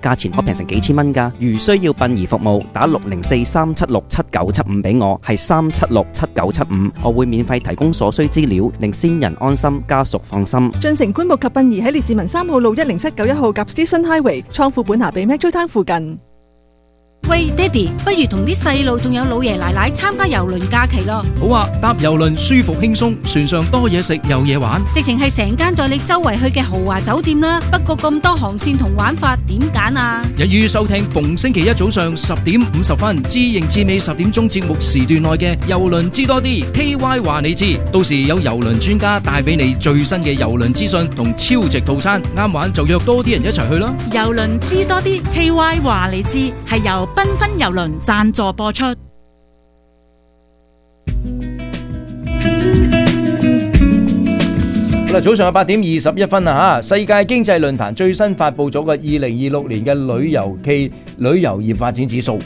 價錢可平成幾千蚊㗎。如需要殯儀服務，打604-376-7975俾我，係376-7975，我會免費提供所需資料，令先人安心，家屬放心。 進城棺木及殯儀喺列治文3號路10791號夾 Stephen Highway，倉庫本下比 Metro Town 附近。 喂，爹哋，不如同啲細路仲有老爺奶奶參加郵輪假期咯。 好啊，搭郵輪舒服輕鬆，船上多嘢食有嘢玩， 直情係成間載你周圍去嘅豪華酒店啦。不過咁多航線同玩法，點揀啊？ 一於收聽逢星期一早上10點50分至盈至尾10點鐘節目時段內嘅郵輪知多啲 KY 話你知，到時有郵輪專家帶俾你最新嘅郵輪資訊同超值套餐，啱玩就約多啲人一齊去啦。 郵輪知多啲 KY 話你知係由繽紛郵輪贊助播出。 好啦，早上嘅8點21分啊！世界經濟論壇最新發佈咗個2026年嘅旅遊業發展指數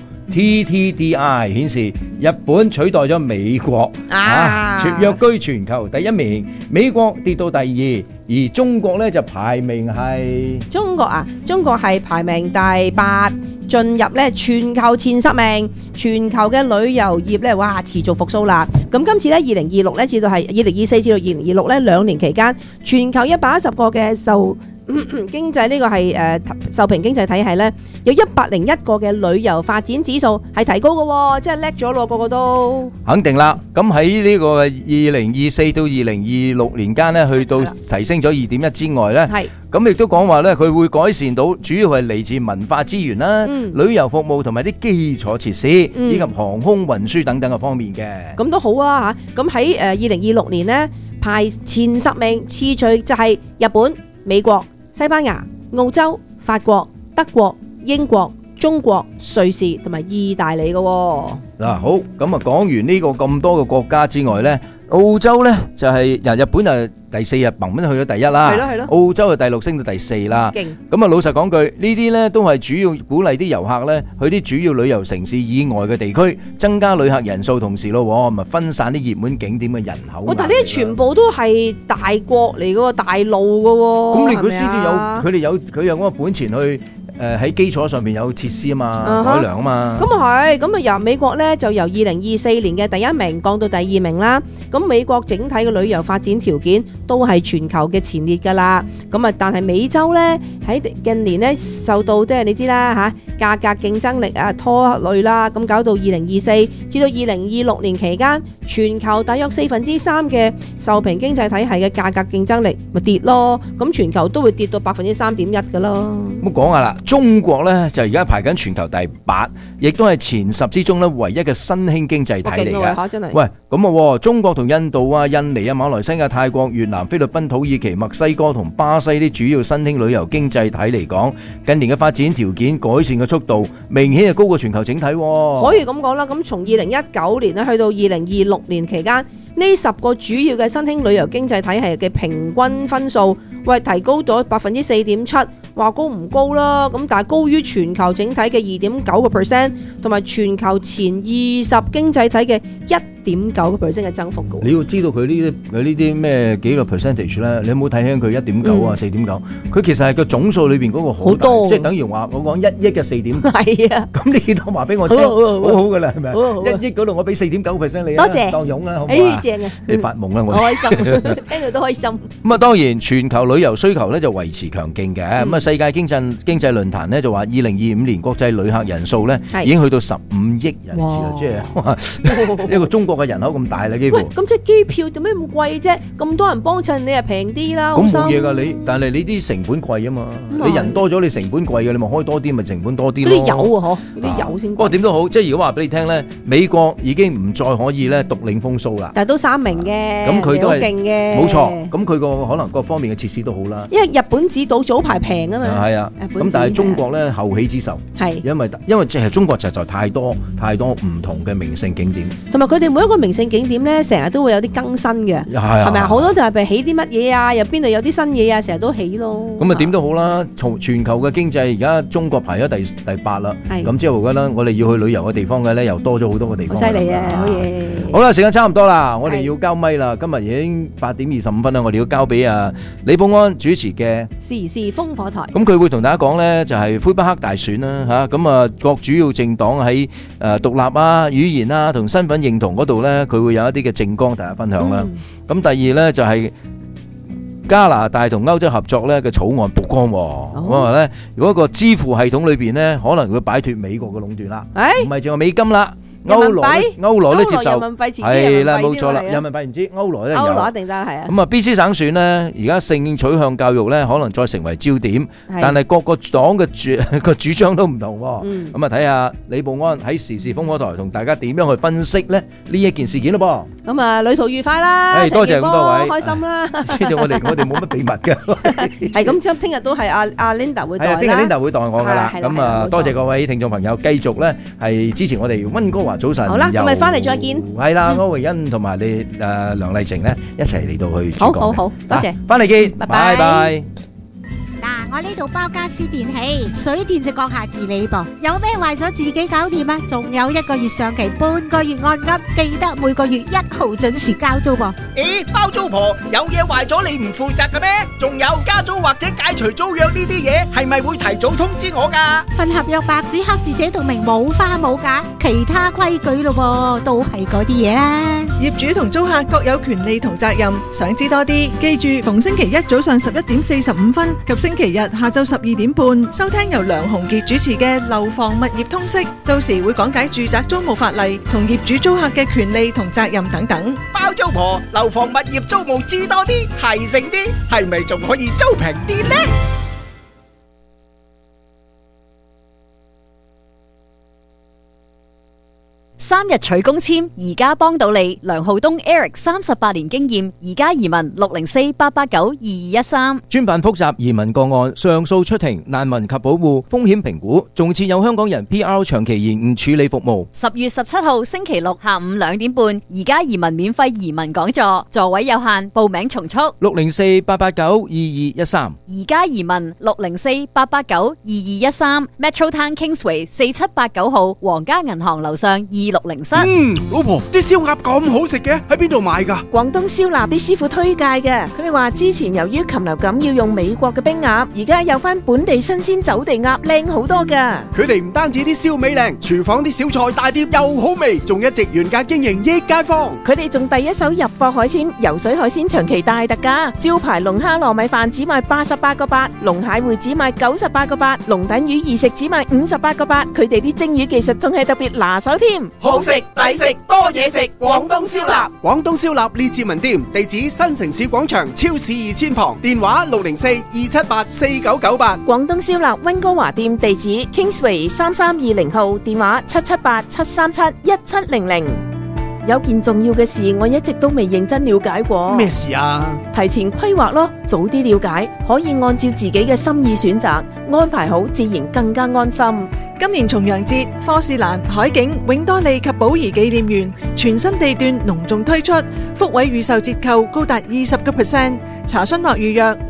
TTDI 顯示，日本取代咗美國躍居全球第一名，美國跌到第二，而中國呢就排名係中國係排名第8。進入咧全球前10名，全球嘅旅遊業咧，哇，持續復甦啦。咁今次咧2026咧至到係2024至到2026咧2年期間，全球110個嘅經濟呢個係受評經濟體系咧，有101個嘅旅遊發展指數係提高嘅，即係叻咗咯，個個都肯定啦。咁喺呢個2024到2026年間咧，去到提升咗2.1之外咧，係咁亦都講話咧，佢會改善到主要係嚟自文化資源啦、旅遊服務同埋啲基礎設施，以及航空運輸等等嘅方面嘅。 咁都好啊嚇！咁喺2026年咧排前10名，次序就係日本、美國、西班牙、澳洲、法國、德國、英國、中國、瑞士同埋意大利嘅喎。 嗱，好，咁啊講完呢個咁多嘅國家之外呢，澳洲呢就係日本就第4日砰咁去咗第1啦，係咯，澳洲就第6升到第4啦。勁！咁啊老實講句，呢啲呢都係主要鼓勵啲遊客呢去啲主要旅遊城市以外嘅地區，增加旅客人數，同時咯，咪分散啲熱門景點嘅人口。 但係呢啲全部都係大國嚟嘅喎，大陸嘅喎。咁你如果先至有佢有嗰個本錢去。喺基礎上面有設施啊嘛，改良啊嘛。咁啊係，咁啊由美國咧就由2024年嘅第1名降到第2名啦。咁美國整體嘅旅遊發展條件都係全球嘅前列㗎啦。咁啊，但係美洲咧喺近年咧受到即係你知啦嚇，價格競爭力啊拖累啦，咁搞到2024至到2026年期間，全球大約3%嘅受評經濟體系嘅價格競爭力咪跌咯。咁全球都會跌到3.1%㗎咯。 咁講下啦。中國咧就而家排緊全球第8，亦都係前10之中咧唯一嘅新興經濟體嚟嘅。喂，咁中國同印度啊、印尼啊、馬來西亞、泰國、越南、菲律賓、土耳其、墨西哥同巴西啲主要新興旅遊經濟體嚟講，近年嘅發展條件改善嘅速度明顯係高過全球整體。可以咁講啦，咁從2019年咧去到2026年期間，呢10個主要嘅新興旅遊經濟體系嘅平均分數，喂，提高咗4.7%。話高唔高啦，咁但係高於全球整體嘅2.9%，同埋全球前20經濟體嘅1.9% 嘅增幅嘅。 你要知道佢呢啲咩幾個 percentage 咧？你有冇睇輕佢1.9啊、4.9？佢其實係個總數裏邊嗰個好多，即係等於話我講1億嘅4.9。係啊，咁你都話俾我聽，好好㗎啦，係咪？1億嗰度我俾4.9% 你，多謝當傭啦，好唔好啊？正啊！你發夢啦，我開心， 聽到都開心。 咁啊，當然全球旅遊需求咧就維持強勁嘅。咁啊，世界經濟論壇咧就話2025年國際旅客人數咧已經去到15億人次啦，即係一個中國嘅人口咁大啦，幾乎。喂， 咁即係機票做咩咁貴啫？咁多人幫襯，你係平啲啦。 咁冇嘢㗎，但係你啲成本貴啊嘛，你人多咗，你成本貴嘅，你咪開多啲，咪成本多啲咯。 嗰啲油啊，嗬，嗰啲油先貴。 不過點都好，即係如果話俾你聽咧，美國已經唔再可以咧獨領風騷啦。 但係都3名嘅， 咁佢都係勁嘅， 冇錯。咁佢個可能各方面嘅設施都好啦。 因為日本指導早排平啊嘛。 係啊，咁但係中國咧後起之秀，係因為即係中國實在太多唔同嘅名勝景點， 同埋佢哋每每一個名勝景點咧，成日都會有啲更新嘅，係咪啊？好多就係譬如起啲乜嘢啊，又邊度有啲新嘢啊，成日都起咯。 咁啊點都好啦，全球嘅經濟而家中國排咗第8啦。咁之後咧，我哋要去旅遊嘅地方嘅咧，又多咗好多個地方。 好犀利啊！好嘢。 好啦，時間差唔多啦，我哋要交咪啦。今日已經8點25分啦，我哋要交俾李寶安主持嘅時事烽火台。 咁佢會同大家講咧，就係魁北克大選啦嚇。咁啊，各主要政黨喺獨立啊、語言啊同身份認同嗰度咧，佢會有一啲嘅政綱大家分享啦。咁第二咧就係加拿大同歐洲合作咧嘅草案曝光喎。咁話咧，如果個支付系統裏邊咧，可能會擺脫美國嘅壟斷啦，唔係淨係美金啦。歐羅都接受，係啦，冇錯啦，人民幣唔知，歐羅咧有，歐羅一定得係啊。咁啊，BC 省選咧，而家性取向教育咧，可能再成為焦點，但係各個黨嘅主張都唔同。咁啊，睇下李寶安喺時事烽火台同大家點樣去分析咧呢一件事件咯噃。咁啊， 旅途愉快啦， 多謝咁多位， 開心啦。 即係我哋冇乜秘密嘅， 係咁，將聽日都係阿 Linda 會代啦。 聽日 Linda 會代我噶啦。咁啊，多謝各位聽眾朋友繼續咧係支持我哋溫哥華早晨。 好啦，咁咪翻嚟再見。 係啦，歐維恩同埋你梁麗晴咧一齊嚟到去主講。 好，多謝。 翻嚟見，拜拜。 嗱，我呢度包家私電器，水電就閣下自理噃。有咩壞咗自己搞掂啊？仲有1個月上期，半個月按金，記得每個月1號準時交租噃。 咦，包租婆有嘢壞咗你唔負責嘅咩？仲有加租或者解除租約呢啲嘢，係咪會提早通知我㗎？ 份合約白紙黑字寫到明，冇花冇假，其他規矩咯，都係嗰啲嘢啦。 業主同租客各有權利同責任，想知多啲，記住逢星期一早上11點45分及星期日下晝12點半收聽由梁鴻傑主持嘅樓房物業通識，到時會講解住宅租務法例同業主租客嘅權利同責任等等。 包租婆樓房物業租務知多啲，係剩啲，係咪仲可以租平啲呢 ？3日取公簽，而家幫到你。梁浩東 Eric 38年經驗，而家移民604-889-2213。 專辦複雜移民個案、上訴出庭、難民及保護、風險評估，仲設有香港人 PR 長期延誤處理服務。 10月17號星期六下午2點半，而家移民免費移民講座，座位有限，報名從速。 604-889-2213。 而家移民604-889-2213。Metro Town Kingsway 4789號皇家銀行樓上2607。 老婆，啲燒鴨咁好食嘅，喺邊度買噶？ 廣東燒臘啲師傅推介嘅，佢哋話之前由於禽流感要用美國嘅冰鴨，而家有翻本地新鮮走地鴨，靚好多噶。 佢哋唔單止啲燒味靚，廚房啲小菜大碟又好味，仲一直原價經營益街坊。 佢哋仲第一手入貨海鮮，游水海鮮長期大特價，招牌龍蝦糯米飯只賣88個8，龍蟹會只賣98個8，龍躉魚二食只賣58個8。佢哋啲蒸魚技術仲係特別拿手添。 好食抵食多嘢食，廣東燒臘。廣東燒臘列治文店，地址新城市廣場超市2000旁，電話604-278-4998。 廣東燒臘溫哥華店地址 Kingsway 3320號，電話778-737-1700。有件重要嘅事，我一直都未認真了解過。 咩事啊？ 提前規劃咯，早啲了解，可以按照自己嘅心意選擇，安排好，自然更加安心。 今年重陽節，科士蘭、海景、永多利及寶儀紀念園全新地段隆重推出，福位預售折扣高達20%，查詢或預約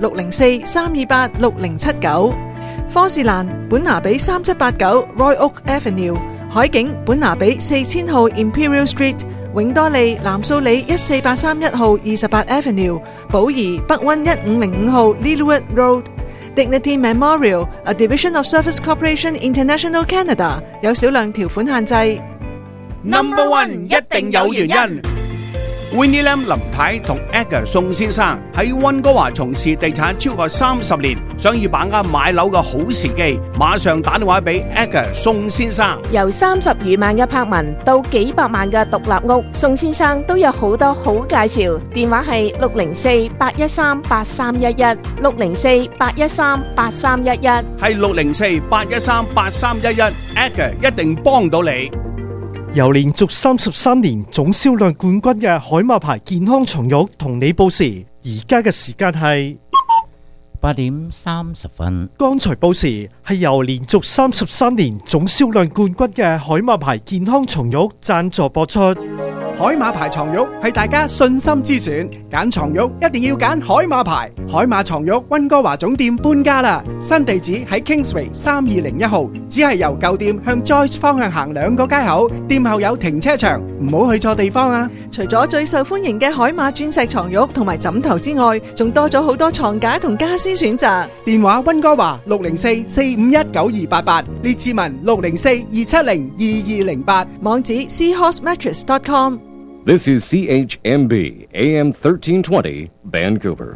604-328-6079。科士蘭本拿比3789 Roy Oak Avenue， 海景本拿比4000號 Imperial Street， 永多利藍素里14831號28 Avenue， 寶儀北溫1505號 Lillooet Road。Dignity Memorial, a division of Service Corporation International Canada， 有少量條款限制。 Number one 一定有原因。Winnie Lam 林太同 Edgar 宋先生喺溫哥華從事地產超過30年，想要把握買樓嘅好時機，馬上打電話俾 Edgar 宋先生。 由30餘萬嘅柏文到幾百萬嘅獨立屋，宋先生都有好多好介紹。電話係604-813-8311 604-813-8311， 係604-813-8311 Edgar 一定幫到你。 由連續33年總銷量冠軍嘅海馬牌健康床褥同你報時，而家嘅時間係 8點30分。 剛才報時係由連續33年總銷量冠軍嘅海馬牌健康床褥贊助播出。 海馬牌床褥係大家信心之選，揀床褥一定要揀海馬牌。海馬床褥溫哥華總店搬家啦，新地址喺 Kingsway 3201號，只係由舊店向 Joyce 方向行2個街口，店後有停車場，唔好去錯地方啊！ 除咗最受歡迎嘅海馬鑽石床褥同埋枕頭之外，仲多咗好多床架同家私選擇。 電話溫哥華604-451-9288，列治文604-270-2208， 網址 seahorsemattress.com。 This is CHMB AM 1320 Vancouver。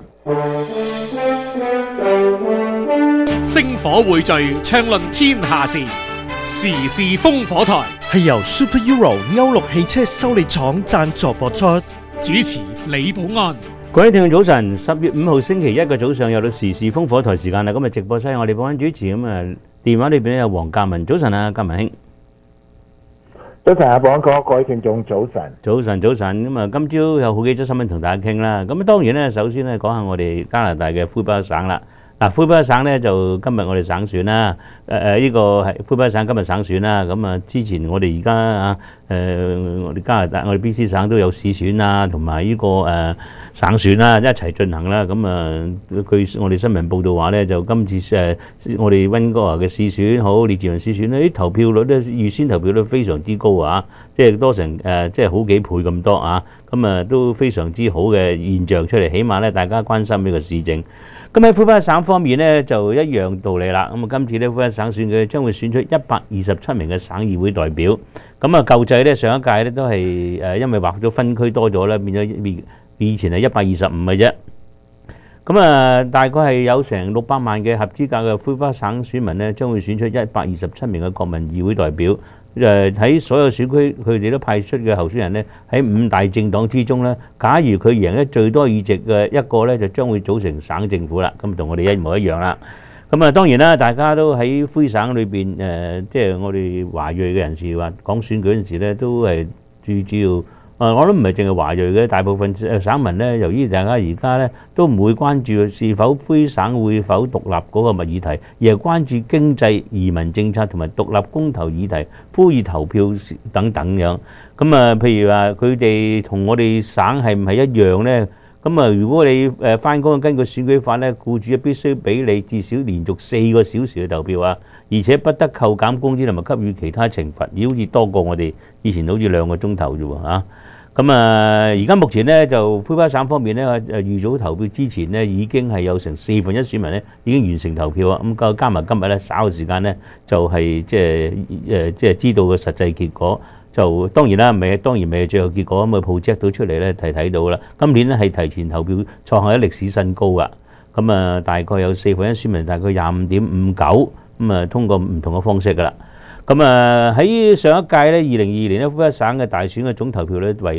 星火匯聚，暢論天下事，時事烽火台係由 Super Euro 歐陸汽車修理廠贊助播出。 主持李寶安。 各位聽眾早晨，10月5號星期一嘅早上又到時事烽火台時間啦。今日直播室我哋寶安主持，咁啊電話裏邊有黃嘉文。早晨啊，嘉文兄。 早晨啊，寶安哥，各位聽眾早晨。 早晨，咁啊，今朝有好幾則新聞同大家傾啦。咁啊，當然咧，首先咧講下我哋加拿大嘅魁北克省啦。嗱，魁北克省咧就今日我哋省選啦。呢個係魁北克省今日省選啦。咁啊，之前我哋而家啊我哋加拿大我哋 BC 省都有市選啊，同埋呢個省選啦，一齊進行啦。咁啊，據我哋新聞報道話咧，就今次我哋溫哥華嘅市選好，列治文市選咧，啲投票率咧預先投票率非常之高啊，即係多成即係好幾倍咁多啊。咁啊都非常之好嘅現象出嚟，起碼咧大家關心呢個市政。咁喺魁北克省方面咧就一樣道理啦。咁啊今次咧魁北克省選舉將會選出127名嘅省議會代表。咁啊舊制咧上一屆咧都係因為劃咗分區多咗咧，變咗以前係125嘅啫。咁啊大概係有成600萬嘅合資格嘅魁北克省選民咧，將會選出127名嘅國民議會代表。喺所有選區佢哋都派出嘅候選人咧，喺5大政黨之中咧，假如佢贏得最多議席嘅一個咧，就將會組成省政府啦。咁同我哋一模一樣啦。咁啊當然啦，大家都喺魁省裏邊即係我哋華裔嘅人士話講選舉嗰陣時咧，都係最主要。我都唔係淨係華裔嘅，大部分省民咧，由於大家而家咧都唔會關注是否魁省會否獨立嗰個議題，而係關注經濟、移民政策同埋獨立公投議題，呼籲投票等等樣。咁啊，譬如話佢哋同我哋省係唔係一樣咧？咁啊，如果你翻工根據選舉法咧，僱主必須俾你至少連續4個小時嘅投票啊，而且不得扣減工資同埋給予其他懲罰，而好似多過我哋以前好似2個鐘頭啫喎嚇。咁啊，而家目前咧就魁北克省方面咧，預早投票之前咧，已經係有成4分1選民咧已經完成投票啊。咁加埋今日咧稍後時間咧，就係即係知道個實際結果。就當然啦，當然未係最後結果，咁啊 project 到出嚟咧睇到啦。今年咧係提前投票創下咗歷史新高噶。咁啊，大概有4分1選民，大概25.59咁啊，通過唔同嘅方式噶啦。咁啊喺上一屆咧，2022年咧，魁北克省嘅大選嘅總投票率為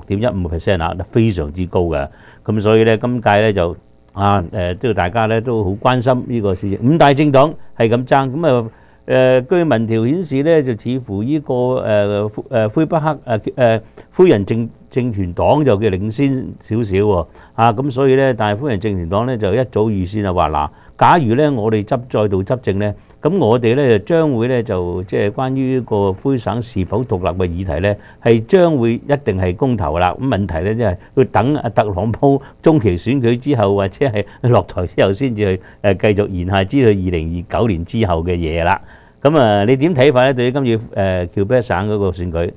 66.15% 啊，非常之高嘅。咁所以咧，今屆咧就都大家咧都好關心呢個事情。5大政黨係咁爭，咁啊據民調顯示咧，就似乎呢個魁北克魁人政團黨就叫領先少少喎。咁所以咧，但係魁人政團黨咧就一早預先話嗱，假如咧我哋再度執政咧。咁我哋咧就將會咧就即係關於個魁省是否獨立嘅議題咧，係將會一定係公投啦。咁問題咧即係要等特朗普中期選舉之後，或者係落台之後先至去繼續言下之去2029年之後嘅嘢啦。咁啊，你點睇法咧？對於今次魁北克省嗰個選舉？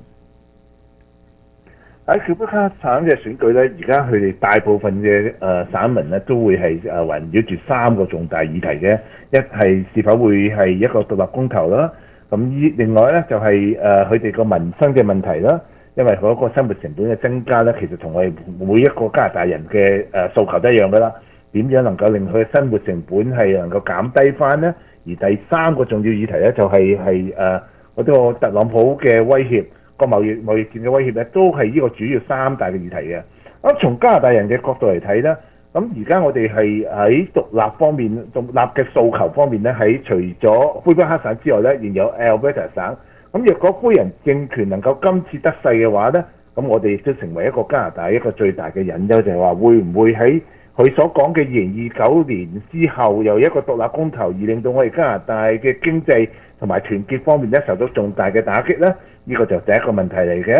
喺魁北克省嘅選舉咧，而家佢哋大部分嘅省民咧都會係圍繞住3個重大議題嘅，一係是否會係一個獨立公投啦，咁另外咧就係佢哋個民生嘅問題啦，因為嗰個生活成本嘅增加咧，其實同我哋每一個加拿大人嘅訴求都一樣噶啦，點樣能夠令佢嘅生活成本係能夠減低翻咧？而第3個重要議題咧就係嗰個特朗普嘅威脅。個貿易戰嘅威脅咧，都係呢個主要3大嘅議題嘅。咁從加拿大人嘅角度嚟睇咧，咁而家我哋係喺獨立方面、獨立嘅訴求方面咧，喺除咗魁北克省之外咧，仍有 Alberta 省。咁若果魁人政權能夠今次得勢嘅話咧，咁我哋亦都成為一個加拿大一個最大嘅隱憂，就係話會唔會喺佢所講嘅2029年之後，由一個獨立公投而令到我哋加拿大嘅經濟同埋團結方面咧受到重大嘅打擊咧？呢個就第一個問題嚟嘅。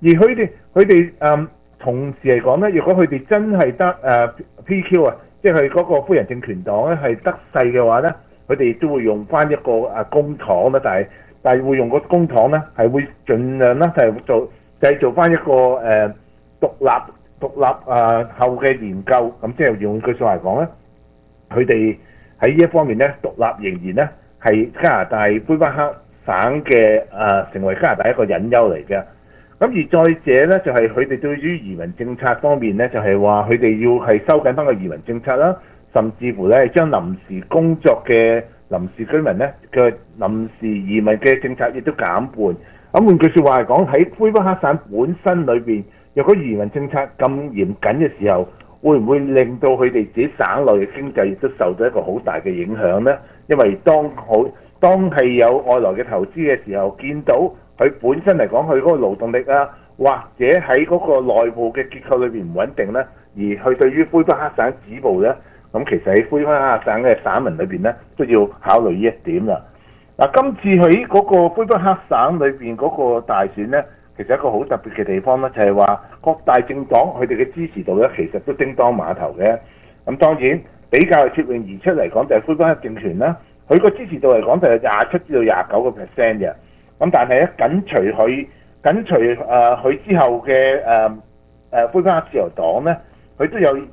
而佢哋同時嚟講咧，如果佢哋真係得PQ 啊，即係嗰個夫人政權黨咧係得勢嘅話咧，佢哋都會用翻一個公帑啦，但係會用個公帑咧係會盡量咧就係製造翻一個獨立後嘅研究，咁即係用句説話嚟講咧，佢哋喺呢一方面咧獨立仍然咧係加拿大魁北克省嘅成為加拿大一個隱憂嚟嘅。咁而再者咧，就係佢哋對於移民政策方面咧，就係話佢哋要係收緊翻個移民政策啦，甚至乎咧將臨時工作嘅臨時居民咧嘅臨時移民嘅政策亦都減半。咁換句説話嚟講，喺魁北克省本身裏邊，若果移民政策咁嚴謹嘅時候，會唔會令到佢哋自己省內嘅經濟亦都受到一個好大嘅影響呢？因為當係有外來嘅投資嘅時候，見到佢本身嚟講，佢嗰個勞動力啊，或者喺嗰個內部嘅結構裏邊唔穩定咧，而去對於魁北克省止步咧，咁其實喺魁北克省嘅省民裏邊咧，都要考慮呢一點啦。嗱，今次喺嗰個魁北克省裏邊嗰個大選咧，其實一個好特別嘅地方咧，就係話各大政黨佢哋嘅支持度咧，其實都叮當馬頭嘅。咁當然比較脫穎而出嚟講，就係魁北克政權啦，佢個支持度嚟講就係27至到29% 嘅。咁但係咧，緊隨佢之後嘅魁北克自由黨咧，佢都有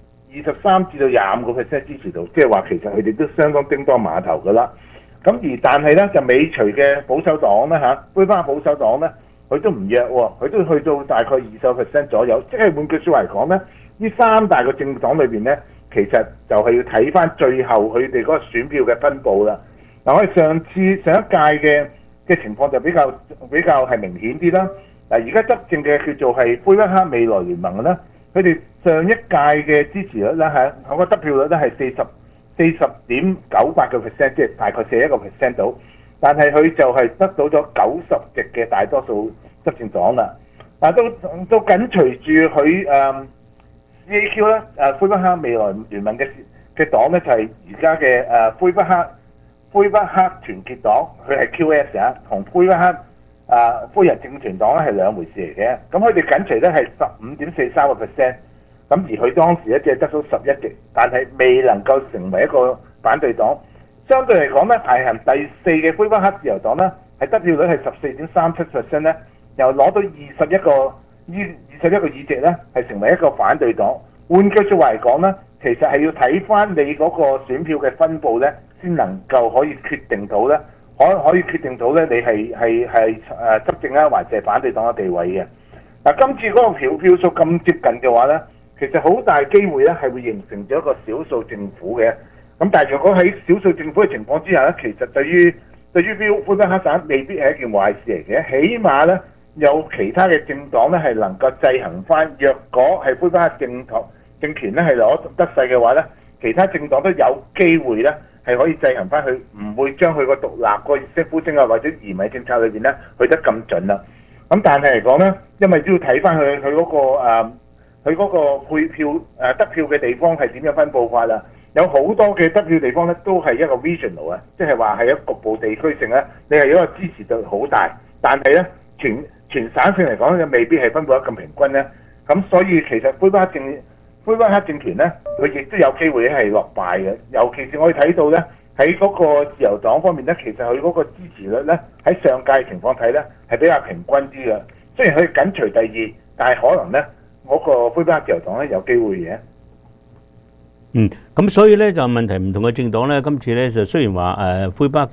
23至到25% 支持度，即係話其實佢哋都相當叮當馬頭噶啦。咁但係咧就尾隨嘅保守黨咧魁北克保守黨咧，佢都唔弱喎，佢都去到大概20% 左右。即係換句説話嚟講咧，呢三大個政黨裏邊咧，其實就係要睇翻最後佢哋嗰個選票嘅分佈啦。嗱，我哋上一屆嘅情況就比較係明顯啲啦。嗱，而家執政嘅叫做係魁北克未來聯盟啦，佢哋上一屆嘅支持率咧我個得票率咧係40.98%，即係大概41% 到。但係佢就係得到咗90席嘅大多數執政黨啦。但都緊隨住佢CAQ 咧魁北克未來聯盟嘅黨咧，就係而家嘅魁北克團結黨，佢係 QS 同魁北克夫人政權黨咧係兩回事嚟嘅。咁佢哋緊隨咧係15.43%，咁而佢當時咧只係得到11席，但係未能夠成為一個反對黨。相對嚟講咧，排行第4嘅魁北克自由黨咧，係得票率係14.37%咧，又攞到21個議席咧，係成為一個反對黨。換句説話嚟講咧，其實係要睇翻你嗰個選票嘅分佈咧，先能夠可以決定到咧，可以決定到咧，你係執政啊，或者係反對黨嘅地位嘅。嗱，今次嗰個票數咁接近嘅話咧，其實好大機會咧係會形成咗一個少數政府嘅。咁但係如果喺少數政府嘅情況之下咧，其實對於魁北克省未必係一件壞事嚟嘅，起碼咧有其他嘅政黨咧係能夠制衡翻。若果係魁北克政權咧係攞得勢嘅話咧，其他政黨都有機會咧係可以制衡翻佢，唔會將佢個獨立個政府政策或者移民政策裏邊咧去得咁盡啦。咁但係嚟講咧，因為都要睇翻佢嗰個配票得票嘅地方係點樣分佈法啦。有好多嘅得票地方咧，都係一個 regional 啊，即係話係一個局部地區性咧，你係一個支持度好大，但係咧全省性嚟講，就未必係分佈得咁平均咧。咁所以其實魁北克政權咧，佢亦都有機會係落敗嘅。尤其是我哋睇到咧，喺嗰個自由黨方面咧，其實佢嗰個支持率咧，喺上屆情況睇咧係比較平均啲嘅。雖然佢緊隨第2，但係可能咧嗰個魁北克自由黨咧有機會嘅。 咁所以咧就問題唔同嘅政黨咧，今次咧就雖然話魁北克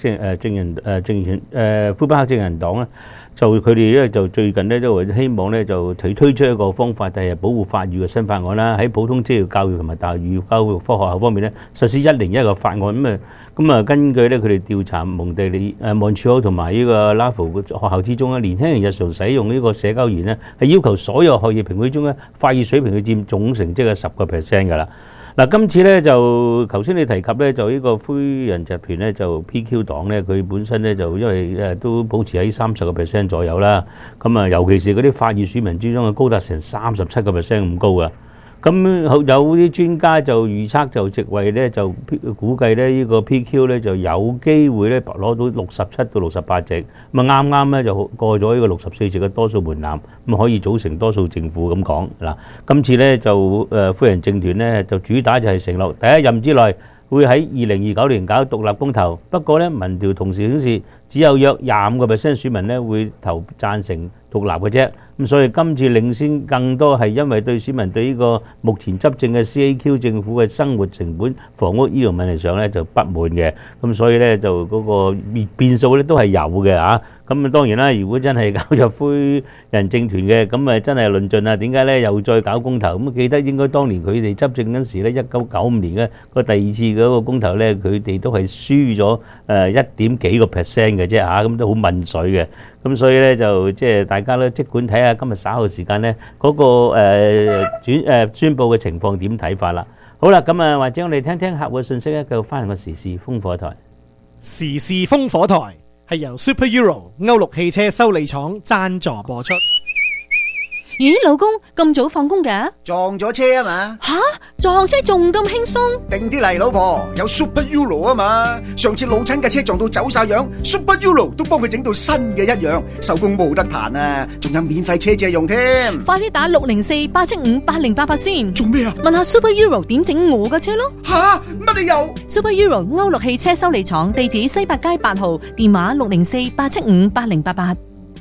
證人黨咧，就佢哋咧就最近咧都希望咧就推出一個方法，就係保護法語嘅新法案啦，喺普通職業教育同埋大學教育科學校方面咧實施101個法案。咁啊根據咧佢哋調查蒙特利爾同埋呢個拉夫嘅學校之中咧，年輕人日常使用呢個社交語言咧係要求所有學業評分中咧法語水平去佔總成績嘅10% 㗎啦。嗱，今次咧就頭先你提及咧，就呢個魁人集團咧就 PQ 黨咧，佢本身咧就因為都保持喺30% 左右啦。咁啊，尤其是嗰啲法語選民之中嘅高達成37% 咁高噶。 咁有啲專家就預測就席位咧就估計咧呢個 PQ 咧就有機會咧攞到67到68席，咁啊啱啱咧就過咗呢個64席嘅多數門檻，咁可以組成多數政府咁講嗱。今次咧就夫人政團咧就主打就係承諾第一任之內會喺2029年搞獨立公投，不過咧民調同時顯示只有約25% 選民咧會投贊成獨立嘅啫。咁所以今次領先更多係因為對選民對呢個目前執政嘅 CAQ 政府嘅生活成本、房屋醫療問題上咧就不滿嘅，咁所以咧就嗰個變數咧都係有嘅嚇。咁當然啦，如果真係搞入灰人政團嘅，咁咪真係論盡啦。點解咧又再搞公投？咁記得應該當年佢哋執政嗰時咧，1995年嘅個第二次嗰個公投咧，佢哋都係輸咗1點幾個 percent 嘅啫嚇，咁都好問水嘅。咁所以咧就即係大家咧，即管睇下今日稍後時間咧嗰個宣佈嘅情況點睇法啦。好啦，咁啊或者我哋聽聽客戶嘅信息咧，繼續翻嚟個時事烽火台。 時事烽火台係由 Super Euro 歐陸汽車修理廠贊助播出。 咦，老公咁早放工嘅？ 撞咗車啊嘛！ 吓，撞車仲咁輕鬆？ 定啲嚟，老婆，有 Super Euro 啊嘛！上次老親嘅車撞到走晒樣 ，Super Euro 都幫佢整到新嘅一樣，手工冇得彈啊！仲有免費車借用添。 快啲打604-875-8088先。 做咩啊？ 問下 Super Euro 點整我嘅車咯。 吓，乜理由 ？Super Euro 歐陸汽車修理廠，地址西八街8號，電話604-875-8088。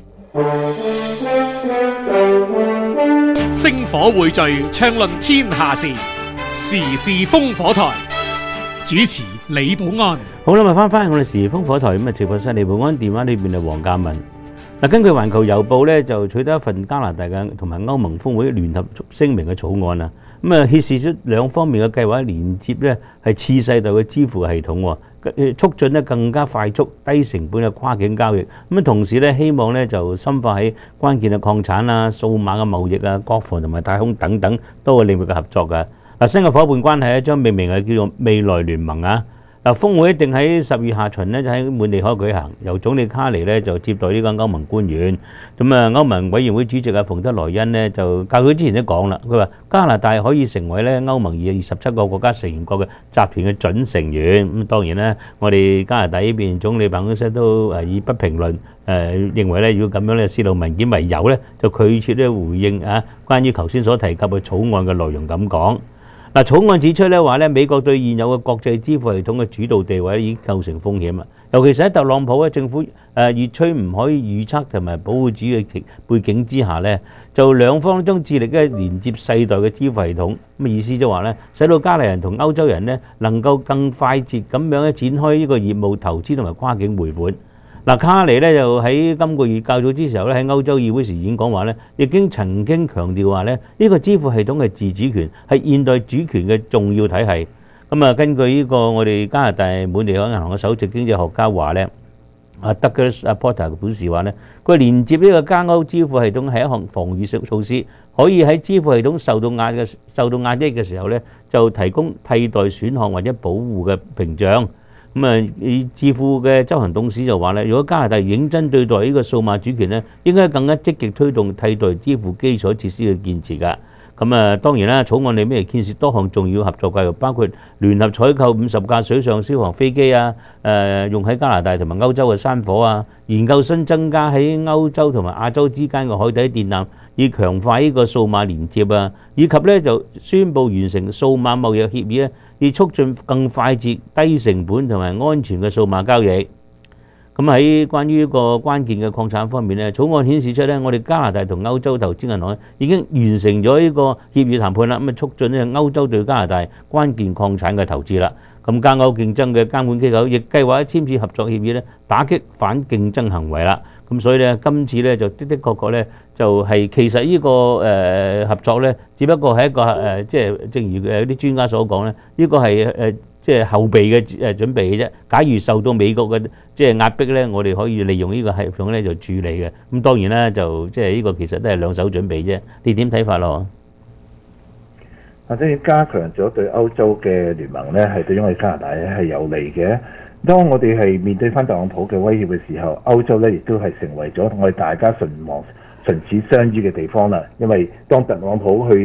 星火匯聚，暢論天下事，時事烽火台。主持李寶安。 好啦，咪翻我哋時事烽火台咁啊！直播室李寶安電話裏邊係黃嘉文。嗱，根據環球郵報咧，就取得一份加拿大嘅同埋歐盟峰會聯合聲明嘅草案啊。咁啊，顯示出兩方面嘅計劃連接咧係次世代嘅支付系統，促進咧更加快速、低成本嘅跨境交易。咁啊，同時咧希望咧就深化喺關鍵嘅礦產啊、數碼嘅貿易啊、國防同埋太空等等多個領域嘅合作㗎。嗱，新嘅伙伴關係咧將命名係叫做未來聯盟啊。嗱，峰會一定喺10月下旬咧就喺滿地可舉行，由總理卡尼咧就接待呢個歐盟官員。咁啊，歐盟委員會主席啊馮德萊恩咧就較早之前都講啦，佢話加拿大可以成為咧歐盟27個國家成員國嘅集團嘅準成員。咁當然咧，我哋加拿大呢邊總理辦公室都以不評論認為咧，如果咁樣咧泄露文件為由咧，就拒絕咧回應關於頭先所提及嘅草案嘅內容咁講。嗱，草案指出咧話咧，美國對現有嘅國際支付系統嘅主導地位已經構成風險啦。尤其是喺特朗普嘅政府越趨唔可以預測同埋保護主義嘅背景之下咧，就兩方將致力咧連接世代嘅支付系統。咁意思就話咧，使到加拿大人同歐洲人咧能夠更快捷咁樣咧展開呢個業務投資同埋跨境匯款。嗱，卡尼咧就喺今個月較早之時候咧喺歐洲議會時演講話咧，已經曾經強調話咧呢個支付系統係自主權，係現代主權嘅重要體系。咁啊，根據呢個我哋加拿大滿地可銀行嘅首席經濟學家話咧，Douglas Porter 表示話咧，佢連接呢個加歐支付系統係一項防禦措施，可以喺支付系統受到壓抑嘅時候咧，就提供替代選項或者保護嘅屏障。咁啊，智庫嘅執行董事就話咧，如果加拿大認真對待呢個數碼主權咧，應該更加積極推動替代支付基礎設施嘅建設㗎。咁啊，當然啦，草案裏面建設多項重要合作計劃，包括聯合採購50架水上消防飛機啊，用喺加拿大同埋歐洲嘅山火啊，研究新增加喺歐洲同埋亞洲之間嘅海底電纜，以強化呢個數碼連接啊，以及咧就宣布完成數碼貿易協議咧，以促進更快捷、低成本同埋安全嘅數碼交易。咁喺關於一個關鍵嘅礦產方面咧，草案顯示出咧，我哋加拿大同歐洲投資銀行已經完成咗呢個協議談判啦，咁啊促進咧歐洲對加拿大關鍵礦產嘅投資啦。咁加歐競爭嘅監管機構亦計劃簽署合作協議咧，打擊反競爭行為啦。咁所以咧，今次咧就的確咧就係其實呢個合作咧，只不過係一個即係正如啲專家所講咧，呢個係即係後備嘅準備嘅啫。假如受到美國嘅即係壓迫咧，我哋可以利用呢個系統咧就處理嘅。咁當然啦，就即係呢個其實都係兩手準備啫。你點睇法咯？ 或者加強咗對歐洲嘅聯盟咧，係對於我哋加拿大咧係有利嘅。當我哋係面對翻特朗普嘅威脅嘅時候，歐洲咧亦都係成為咗我哋大家唇齒相依嘅地方啦。因為當特朗普去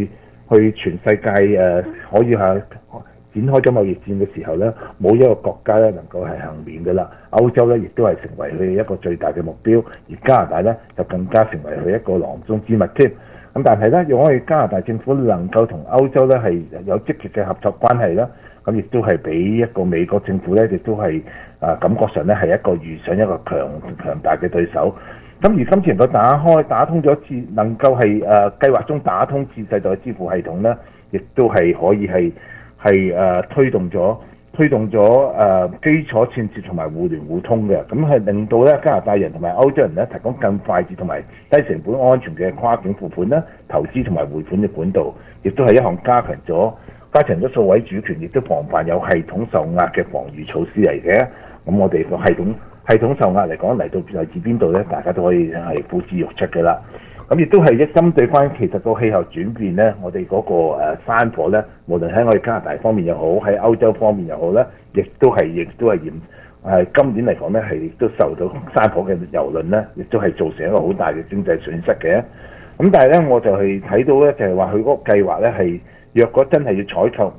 去全世界可以係展開咗貿易戰嘅時候咧，冇一個國家咧能夠係幸免嘅啦。歐洲咧亦都係成為佢一個最大嘅目標，而加拿大咧就更加成為佢一個囊中之物添。咁但係咧，如果我哋加拿大政府能夠同歐洲咧係有積極嘅合作關係啦，咁亦都係比一個美國政府咧，亦都係感覺上咧係一個遇上一個強大嘅對手。咁而今次能夠打通咗能夠係計劃中打通次世代支付系統咧，亦都係可以係推動咗基礎建設同埋互聯互通嘅，咁係令到咧加拿大人同埋歐洲人咧提供更快捷同埋低成本安全嘅跨境付款啦、投資同埋匯款嘅管道，亦都係一項加強咗數位主權，亦都防範有系統受壓嘅防禦措施嚟嘅。咁我哋個系統受壓嚟講嚟到來自邊度咧？大家都可以係呼之欲出嘅啦。咁亦都係針對翻其實個氣候轉變咧，我哋嗰個山火咧，無論喺我哋加拿大方面又好，喺歐洲方面又好咧，亦都係今年嚟講咧，係亦都受到山火嘅蹂躪咧，亦都係造成一個好大嘅經濟損失嘅。咁但係咧，我就係睇到咧，就係話佢嗰個計劃咧係，若果真係要採購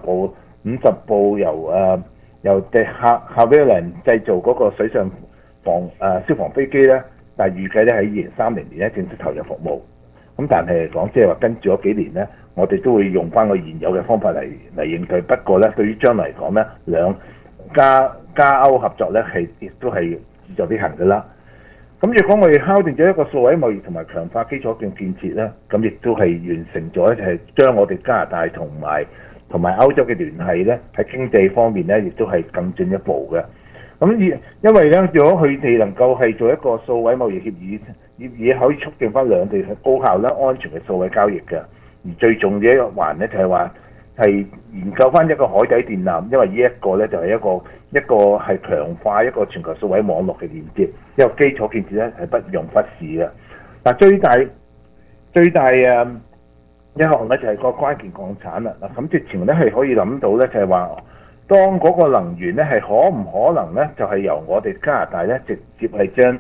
50部由Havilland 製造嗰個水上消防飛機咧。但係預計咧喺2030年咧正式投入服務，咁但係嚟講，即係話跟住嗰幾年咧，我哋都會用翻個現有嘅方法嚟應對。不過咧，對於將來嚟講咧，兩加歐合作咧亦都係自助啲行嘅啦。咁如果我哋敲定咗一個數位貿易同埋強化基礎嘅建設咧，咁亦都係完成咗就係將我哋加拿大同埋歐洲嘅聯繫咧，喺經濟方面咧亦都係更進一步嘅。咁因為咧，如果佢哋能夠係做一個數位貿易協議可以促進翻兩地係高效啦、安全嘅數位交易嘅。而最重要一環咧，就係話係研究翻一個海底電纜，因為呢一個咧就係一個係強化一個全球數位網絡嘅連接，一個基礎建設咧係不容忽視嘅。嗱，最大一項咧就係個關鍵鋼產啦。嗱，咁直情咧係可以諗到咧，就係話，當嗰個能源咧係可唔可能咧，就係由我哋加拿大咧直接係將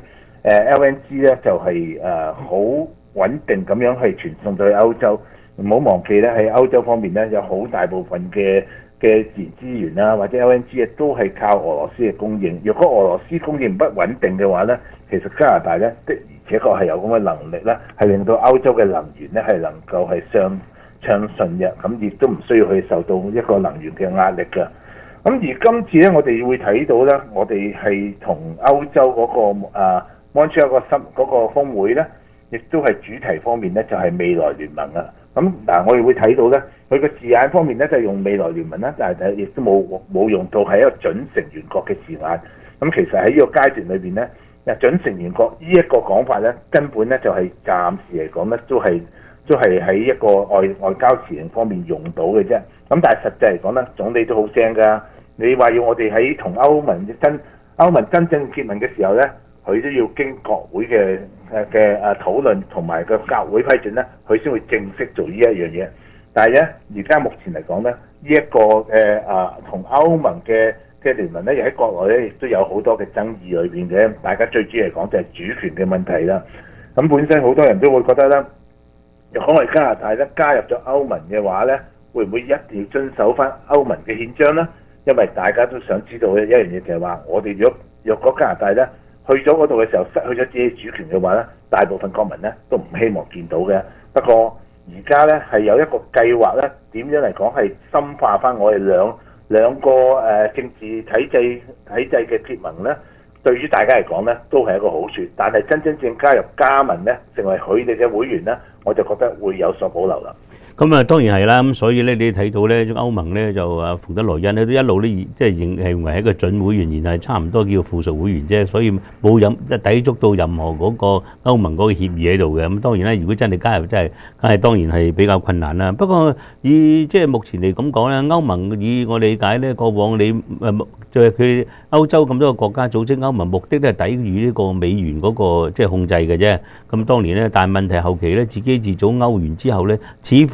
LNG 咧就係好穩定咁樣去傳送到去歐洲。唔好忘記咧，喺歐洲方面咧有好大部分嘅自然資源啦，或者 LNG 都係靠俄羅斯嘅供應。如果俄羅斯供應不穩定嘅話咧，其實加拿大咧的而且確係有咁嘅能力咧，係令到歐洲嘅能源咧係能夠係暢順嘅，咁亦都唔需要去受到一個能源嘅壓力嘅。咁而今次咧，我哋會睇到咧，我哋係同歐洲嗰個Montreal嗰個峰會咧，亦都係主題方面咧就係未來聯盟啊。咁嗱，我哋會睇到咧，佢個字眼方面咧就係用未來聯盟啦，但係亦都冇用到係一個準成員國嘅字眼。咁其實喺呢個階段裏邊咧，準成員國呢一個講法咧，根本咧就係暫時嚟講咧，都係喺一個外交詞型方面用到嘅啫。咁但係實際嚟講咧，總理都好正㗎。你話要我哋喺同歐盟真正結盟嘅時候咧，佢都要經國會嘅討論同埋個教會批准咧，佢先會正式做呢一樣嘢。但係咧，而家目前嚟講咧，呢一個同歐盟嘅聯盟咧，又喺國內咧亦都有好多嘅爭議裏邊嘅。大家最主要嚟講就係主權嘅問題啦。咁本身好多人都會覺得咧，如果我哋加拿大咧加入咗歐盟嘅話咧，會唔會一定要遵守翻歐盟嘅憲章咧？因為大家都想知道嘅一樣嘢就係話，我哋若果加拿大咧去咗嗰度嘅時候失去咗自己主權嘅話咧，大部分國民咧都唔希望見到嘅。不過而家咧係有一個計劃咧，點樣嚟講係深化翻我哋兩個政治體制嘅結盟咧，對於大家嚟講咧都係一個好處。但係真正加入加盟咧，成為佢哋嘅會員咧，我就覺得會有所保留啦。 咁啊，當然係啦。咁所以咧，你睇到咧，歐盟咧就馮德萊恩咧都一路咧即係認為係一個準會員，然係差唔多叫附屬會員啫。所以冇抵觸到任何嗰個歐盟嗰個協議喺度嘅。咁當然咧，如果真係加入，真係梗係當然係比較困難啦。不過以即係目前嚟咁講咧，歐盟以我理解咧，過往你就係佢歐洲咁多個國家組織歐盟，目的都係抵禦呢個美元嗰個即係控制嘅啫。咁當年咧，但係問題後期咧自己自組歐元之後咧，似乎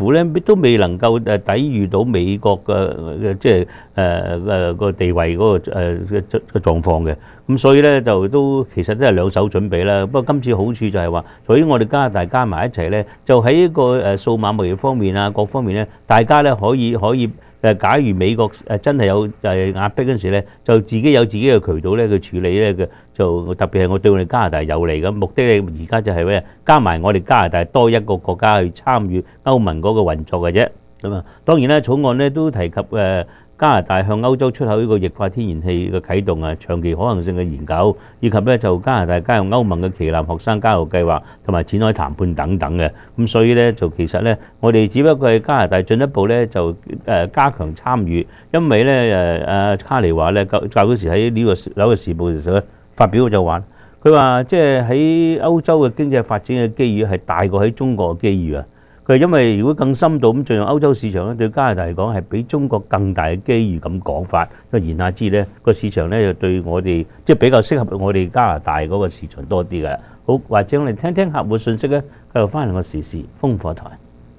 步咧都未能夠抵禦到美國嘅即係個地位嗰個狀況嘅。咁所以咧就都其實都係兩手準備啦。不過今次好處就係話，所以我哋加拿大加埋一齊咧，就喺一個數碼貿易方面啊，各方面咧，大家咧可以假如美國真係有壓迫嗰陣時咧，就自己有自己嘅渠道咧去處理咧嘅，就特別係我對我哋加拿大有利咁。目的咧而家就係咩？加埋我哋加拿大多一個國家去參與歐盟嗰個運作嘅啫。咁啊，當然咧草案咧都提及加拿大向歐洲出口呢個液化天然氣嘅啟動啊，長期可行性嘅研究，以及咧就加拿大加入歐盟嘅旗艦學生交流計劃同埋展開談判等等嘅。咁所以咧就其實咧，我哋只不過係加拿大進一步咧就加強參與，因為咧卡尼話咧較嗰時喺呢個紐約時報嘅時候咧發表就話，佢話即係喺歐洲嘅經濟發展嘅機遇係大過喺中國嘅機遇啊！佢因為如果更深度咁進入歐洲市場咧，對加拿大嚟講係比中國更大嘅機遇咁講法。因為言下之咧個市場咧就對我哋即係比較適合我哋加拿大嗰個市場多啲嘅。好，或者我哋聽聽客戶信息咧，繼續翻嚟個時事烽火台。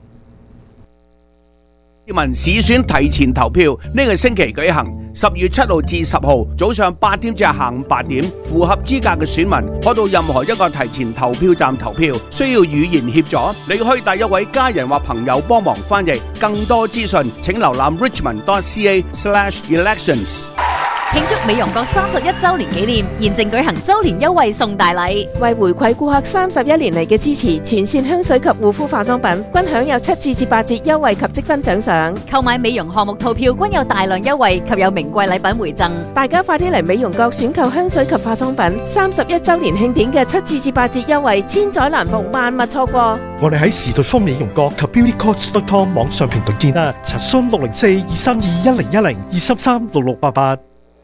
市民市選提前投票，呢個星期舉行，10月7號至10號早上8點至下午8點，符合資格嘅選民可到任何一個提前投票站投票，需要語言協助，你可以帶一位家人或朋友幫忙翻譯。更多資訊請瀏覽 richmond.ca/elections。 慶祝美容閣31週年紀念，現正舉行週年優惠送大禮。 為回饋顧客31年嚟嘅支持，全線香水及護膚化妝品均享有7至8折優惠及積分獎賞。 購買美容項目套票均有大量優惠及有名貴禮品回贈。 大家快啲嚟美容閣選購香水及化妝品，31週年慶典嘅7至8折優惠，千載難逢，萬勿錯過。 我哋喺時代方美容閣及 beautycoach.com 網上平台見啦，查詢604-232-1010、233-6688。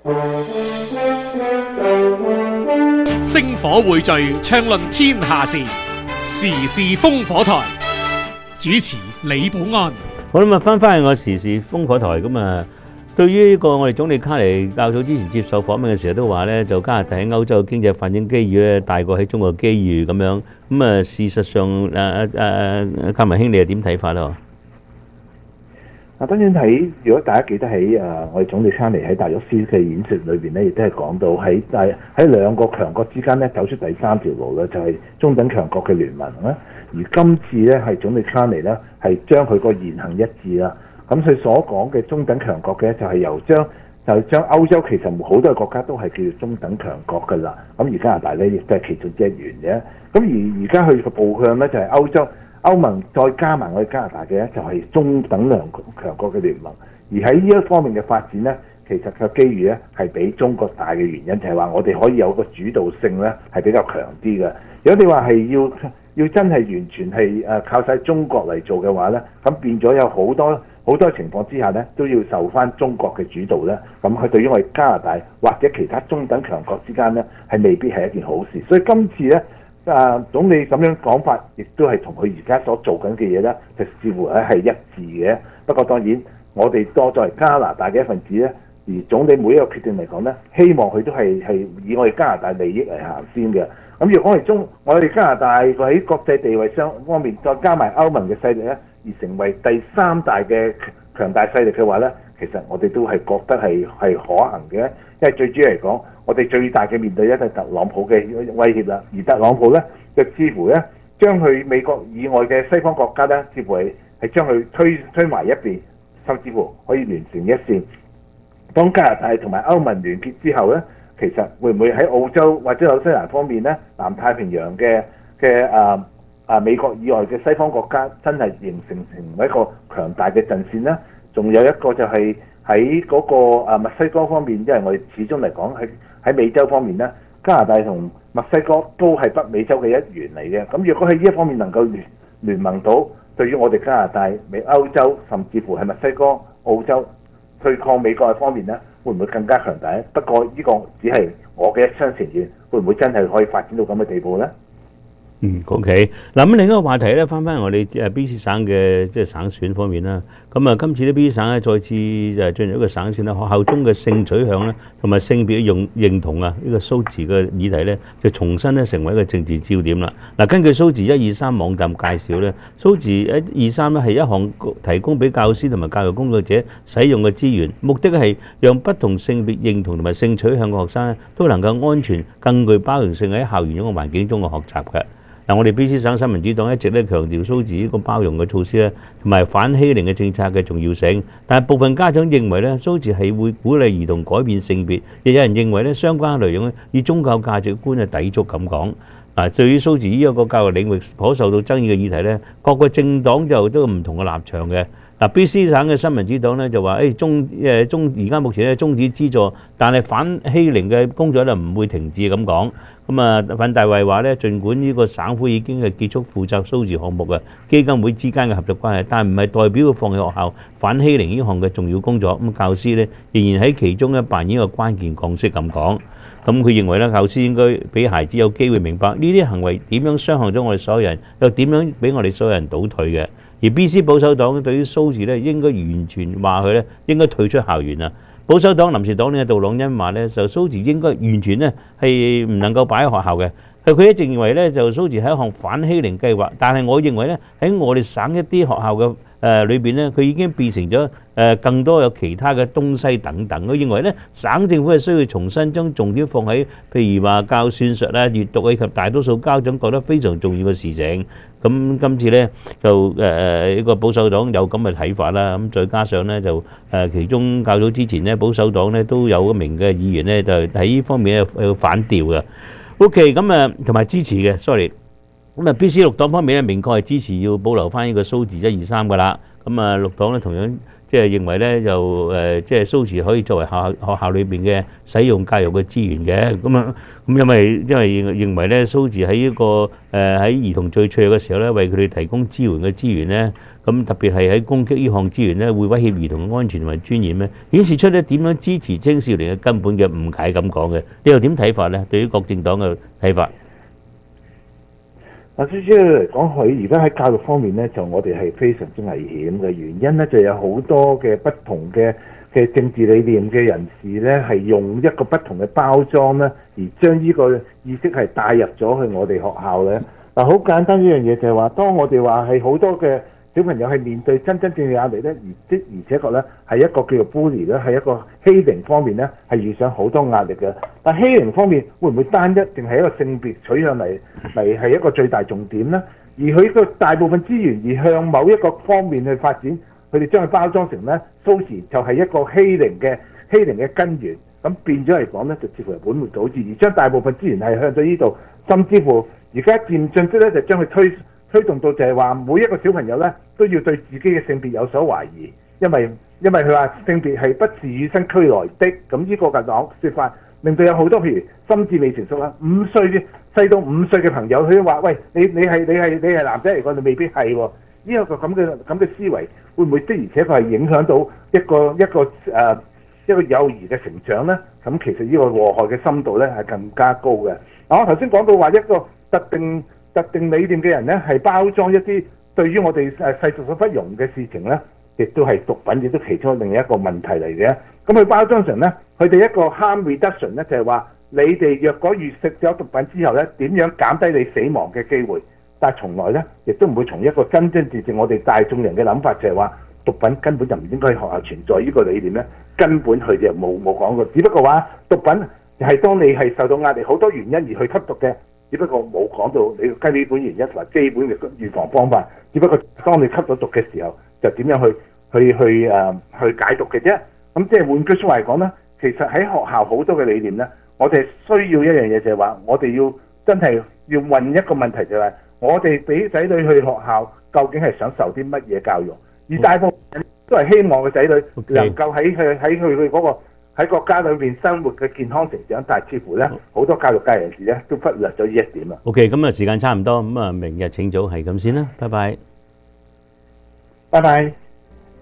星火匯聚，暢論天下事，時事烽火台。主持李寶安。 好啦，翻去我時事烽火台咁啊。對於呢個我哋總理卡尼較早之前接受訪問嘅時候都話咧，就加拿大喺歐洲嘅經濟發展機遇咧大過喺中國嘅機遇咁樣。咁啊，事實上卡文兄你係點睇法咧？ 當然如果大家記得喺我哋總理卡尼喺達沃斯嘅演說裏邊咧，亦都係講到喺兩個強國之間咧走出第三條路咧，就係中等強國嘅聯盟啦。而今次咧係總理卡尼咧係將佢個言行一致啦。咁佢所講嘅中等強國嘅就係將歐洲其實好多國家都係叫做中等強國㗎啦。咁而加拿大咧亦都係其中之一員嘅。咁而家佢嘅步向咧就係歐盟再加埋我哋加拿大嘅咧，就係中等強國嘅聯盟。而喺呢一方面嘅發展咧，其實個機遇咧係比中國大嘅原因，就係話我哋可以有個主導性咧係比較強啲嘅。如果你話係要真係完全係靠晒中國嚟做嘅話咧，咁變咗有好多情況之下咧，都要受翻中國嘅主導咧。咁佢對於我哋加拿大或者其他中等強國之間咧，係未必係一件好事。所以今次咧。總理咁樣講法，亦都係同佢而家所做緊嘅嘢咧，就似乎咧係一致嘅。不過當然，我哋作為加拿大嘅一份子咧，而總理每一個決定嚟講咧，希望佢都係以我哋加拿大利益嚟行先嘅。咁如果我哋加拿大喺國際地位方面，再加埋歐盟嘅勢力咧，而成為第三大嘅強大勢力嘅話咧，其實我哋都係覺得係可行嘅。因為最主要嚟講，我哋最大嘅面對一係特朗普嘅威脅啦，而特朗普咧就似乎咧將佢美國以外嘅西方國家咧，似乎係將佢推埋一邊，甚至乎可以連成一線。當加拿大同埋歐盟聯結之後咧，其實會唔會喺澳洲或者紐西蘭方面咧，南太平洋嘅美國以外嘅西方國家真係形成為一個強大嘅陣線咧？仲有一個就係喺嗰個墨西哥方面，因為我哋始終嚟講喺美洲方面咧，加拿大同墨西哥都係北美洲嘅一員嚟嘅。咁若果喺呢一方面能夠聯盟到，對於我哋加拿大、歐洲甚至乎係墨西哥、澳洲對抗美國嘅方面咧，會唔會更加強大咧？不過呢個只係我嘅一廂情願，會唔會真係可以發展到咁嘅地步咧？ OK。嗱咁另一個話題咧，翻我哋BC 省嘅即係省選方面啦。咁啊，今次咧 BC 省咧再次就進入一個省選啦，學校中嘅性取向咧同埋性別認同啊，呢個蘇字嘅議題咧就重新咧成為一個政治焦點啦。嗱，根據蘇字123網站介紹咧，蘇字123咧係一項提供俾教師同埋教育工作者使用嘅資源，目的係讓不同性別認同同埋性取向嘅學生咧都能夠安全、更具包容性喺校園嗰個環境中嘅學習嘅。嗱，我哋 BC 省新民主黨一直咧強調蘇字呢個包容嘅措施咧，同埋反欺凌嘅政策嘅重要性。但係部分家長認為咧，蘇字係會鼓勵兒童改變性別，亦有人認為咧相關內容咧與宗教價值觀嘅抵觸咁講。嗱，對於蘇字呢一個教育領域頗受到爭議嘅議題咧，各個政黨就都有唔同嘅立場嘅。嗱，BC 省嘅新民主黨咧就話，而家目前咧終止資助，但係反欺凌嘅工作咧唔會停止咁講。咁啊，范大衛話咧，儘管呢個省府已經係結束負責蘇字項目嘅基金會之間嘅合作關係，但係唔係代表放棄學校反欺凌呢項嘅重要工作。咁教師咧仍然喺其中咧扮演一個關鍵角色咁講。咁佢認為咧，教師應該俾孩子有機會明白呢啲行為點樣傷害咗我哋所有人，又點樣俾我哋所有人倒退嘅。而 BC 保守黨對於蘇字咧應該完全話佢咧應該退出校園啊。保守黨臨時黨領杜朗恩話咧，就蘇字應該完全咧係唔能夠擺喺學校嘅。佢一直認為咧，就蘇字係一項反欺凌計劃，但係我認為咧喺我哋省一啲學校嘅裏邊咧，佢已經變成咗更多有其他嘅東西等等。我認為咧，省政府係需要重新將重點放喺譬如話教算術啊、閱讀以及大多數家長覺得非常重要嘅事情。咁今次咧就呢個保守黨有咁嘅睇法啦。咁再加上咧就其中較早之前咧保守黨咧都有一名嘅議員咧就喺呢方面有反調嘅。OK， 咁同埋支持嘅 ，sorry。咁啊 BC 綠黨方面咧明確係支持要保留翻呢個蘇字123噶啦。咁啊綠黨咧同樣即係認為咧就即係蘇字可以作為學校裏邊嘅使用教育嘅資源嘅。咁因為認為咧蘇字喺呢個喺兒童最脆弱嘅時候咧，為佢哋提供支援嘅資源咧，咁特別係喺攻擊呢項資源咧，會威脅兒童嘅安全同埋尊嚴咧，顯示出咧點樣支持青少年嘅根本嘅誤解咁講嘅。你又點睇法咧？對於各政黨嘅睇法？ 主要嚟講，佢而家喺教育方面咧，就我哋係非常之危險嘅原因咧，就有好多嘅不同嘅政治理念嘅人士咧，係用一個不同嘅包裝咧，而將呢個意識係帶入咗去我哋學校咧。嗱，好簡單一樣嘢就係話，當我哋話係好多嘅小朋友係面對真正嘅壓力咧，而且確咧係一個叫做 bully 咧，係一個欺凌方面咧係遇上好多壓力嘅。但欺凌方面會唔會單一定係一個性別取向嚟係一個最大重點咧？而佢個大部分資源而向某一個方面去發展，佢哋將佢包裝成咧蘇字就係一個欺凌嘅根源，咁變咗嚟講咧就似乎係本末倒置，而將大部分資源係向咗呢度，甚至乎而家漸進式咧就將佢推動到就係話每一個小朋友咧都要對自己嘅性別有所懷疑，因為佢話性別係不是與生俱來的，咁呢個嘅說法令到有好多譬如心智未成熟啊細到5歲嘅朋友，佢都話：喂，你係男仔嚟講，你未必係喎。呢一個咁嘅思維會唔會的而且確係影響到一個幼兒嘅成長咧？咁其實呢個禍害嘅深度咧係更加高嘅。嗱，我頭先講到話一個特定理念嘅人咧，係包裝一啲對於我哋世俗所不容嘅事情咧，亦都係毒品，亦都其中另一個問題嚟嘅。咁佢包裝成咧，佢哋一個 harm reduction 咧，就係話你哋若果越食咗毒品之後咧，點樣減低你死亡嘅機會？但係從來咧，亦都唔會從一個真正我哋大眾人嘅諗法，就係話毒品根本就唔應該喺學校存在呢個理念咧，根本佢哋冇講過。只不過話毒品係當你係受到壓力好多原因而去吸毒嘅。只不過冇講到你嘅基本原因同埋基本嘅預防方法，只不過當你吸咗毒嘅時候，就點樣去解毒嘅啫。咁即係換句説話嚟講咧，其實喺學校好多嘅理念咧，我哋需要一樣嘢就係話，我哋要真係要問一個問題，就係我哋俾仔女去學校，究竟係想受啲乜嘢教育？而大部分人都係希望個仔女能夠喺佢嗰個喺國家裏邊生活嘅健康成長，但係似乎咧好多教育界人士咧都忽略咗呢一點啊。 OK， 咁啊時間差唔多，咁啊明日請早係咁先啦，拜拜。 拜拜。 都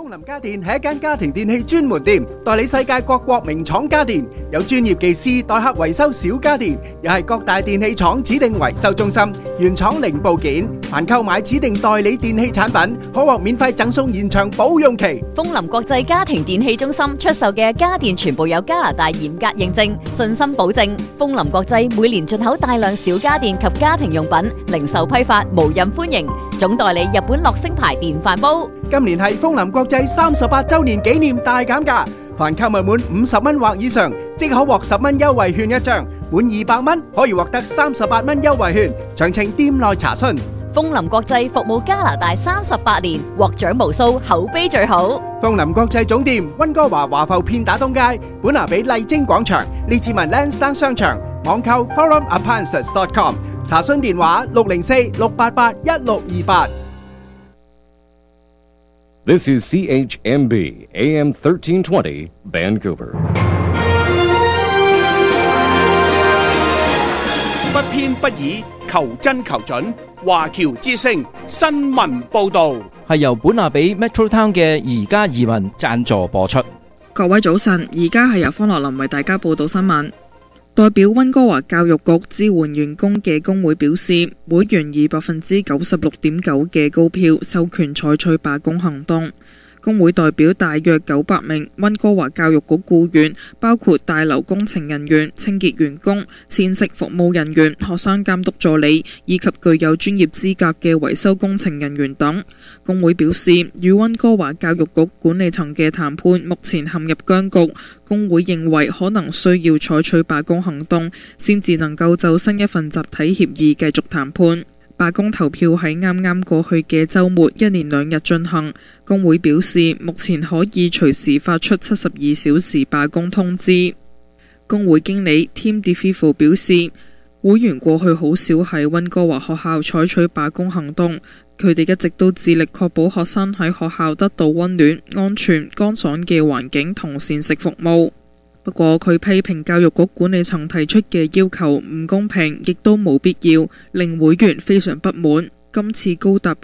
風林家電係一間家庭電器專門店，代理世界各國名廠家電，有專業技師代客維修小家電，又係各大電器廠指定維修中心，原廠零部件。凡購買指定代理電器產品，可獲免費贈送延長保用期。 風林國際家庭電器中心出售嘅家電全部有加拿大嚴格認證，信心保證。風林國際每年進口大量小家電及家庭用品，零售批發無任歡迎。總代理日本樂聲牌電飯煲。 今年係風林國際38週年紀念大減價，凡購物滿50蚊或以上，即可獲10蚊優惠券一張；滿200蚊可以獲得38蚊優惠券。詳情店內查詢。 風林國際服務加拿大38年，獲獎無數，口碑最好。 風林國際總店溫哥華華埠片打東街，本拿比麗晶廣場，列治文 Lansdowne 商場，網購 forumappliances.com， 查詢電話604-688-1628。 This is CHMB AM 1320 Vancouver。 不偏不倚，求真求準。華僑之聲新聞報導係由本拿比 Metro Town 嘅宜家移民贊助播出。 各位早晨，而家係由方樂林為大家報道新聞。代表溫哥華教育局支援員工嘅工會表示，會員以 96.9% 嘅高票授權採取罷工行動。工會代表大約900名溫哥華教育局僱員，包括大樓工程人員、清潔員工、膳食服務人員、學生監督助理以及具有專業資格嘅維修工程人員等。工會表示，與溫哥華教育局管理層嘅談判目前陷入僵局，工會認為可能需要採取罷工行動，先至能夠就新一份集體協議繼續談判。罷工投票喺啱啱過去嘅週末1連2日進行。工會表示，目前可以隨時發出72小時罷工通知。工會經理 Tim DeFivo 表示，會員過去好少喺溫哥華學校採取罷工行動，佢哋一直都致力確保學生喺學校得到溫暖、安全、乾爽嘅環境同膳食服務。不過佢批評教育局管理層提出嘅要求唔公平，亦都冇必要，令會員非常不滿。今次高達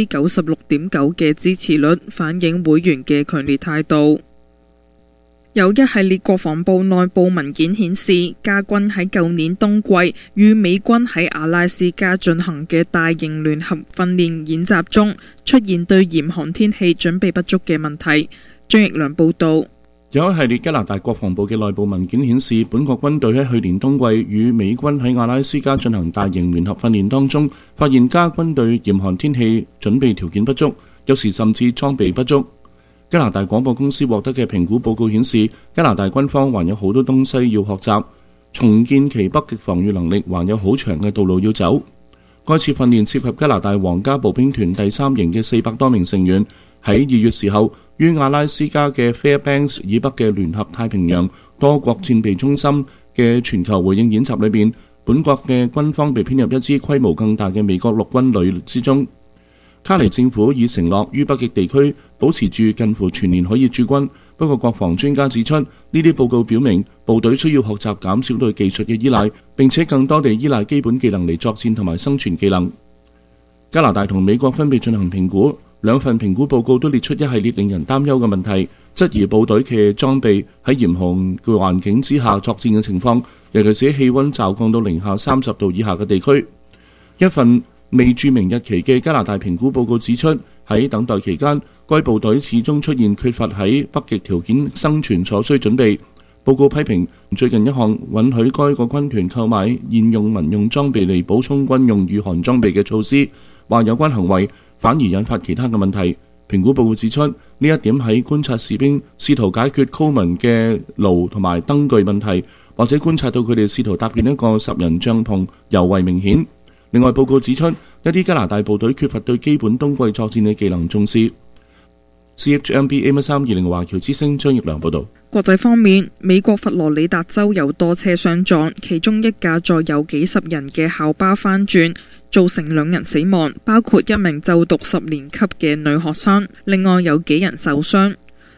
96.9% 嘅支持率，反映會員嘅強烈態度。有一系列國防部內部文件顯示，加軍喺舊年冬季與美軍喺阿拉斯加進行嘅大型聯合訓練演習中，出現對嚴寒天氣準備不足嘅問題。張奕良報導。 有一系列加拿大國防部嘅內部文件顯示，本國軍隊喺去年冬季與美軍喺阿拉斯加進行大型聯合訓練當中，發現加軍對嚴寒天氣準備條件不足，有時甚至裝備不足。加拿大廣播公司獲得嘅評估報告顯示，加拿大軍方還有好多東西要學習，重建其北極防禦能力還有好長嘅道路要走。該次訓練涉及加拿大皇家步兵團第3營嘅400多名成員，喺2月時候，於阿拉斯加嘅 Fairbanks 以北嘅聯合太平洋多國戰備中心嘅全球回應演習裏邊，本國嘅軍方被編入一支規模更大嘅美國陸軍旅之中。卡尼政府已承諾於北極地區保持住近乎全年可以駐軍，不過國防專家指出，呢啲報告表明部隊需要學習減少對技術嘅依賴，並且更多地依賴基本技能嚟作戰同埋生存技能。加拿大同美國分別進行評估。兩份評估報告都列出一系列令人擔憂嘅問題，質疑部隊嘅裝備喺嚴寒嘅環境之下作戰嘅情況，尤其是氣溫驟降到-30度以下嘅地區。一份未註明日期嘅加拿大評估報告指出，喺等待期間，該部隊始終出現缺乏喺北極條件生存所需準備。報告批評最近一項允許該個軍團購買現用民用裝備嚟補充軍用御寒裝備嘅措施，話有關行為反而引發其他嘅問題。評估報告指出，呢一點喺觀察士兵試圖解決 Coleman 嘅爐同埋燈具問題，或者觀察到佢哋試圖搭建一個10人帳篷尤為明顯。另外，報告指出，一啲加拿大部隊缺乏對基本冬季作戰嘅技能重視。CHMB AM320 華僑之聲張奕良報導。 國際方面，美國佛羅里達州有多車相撞，其中一架載有幾十人嘅校巴翻轉，造成2人死亡，包括一名就讀10年級嘅女學生，另外有幾人受傷。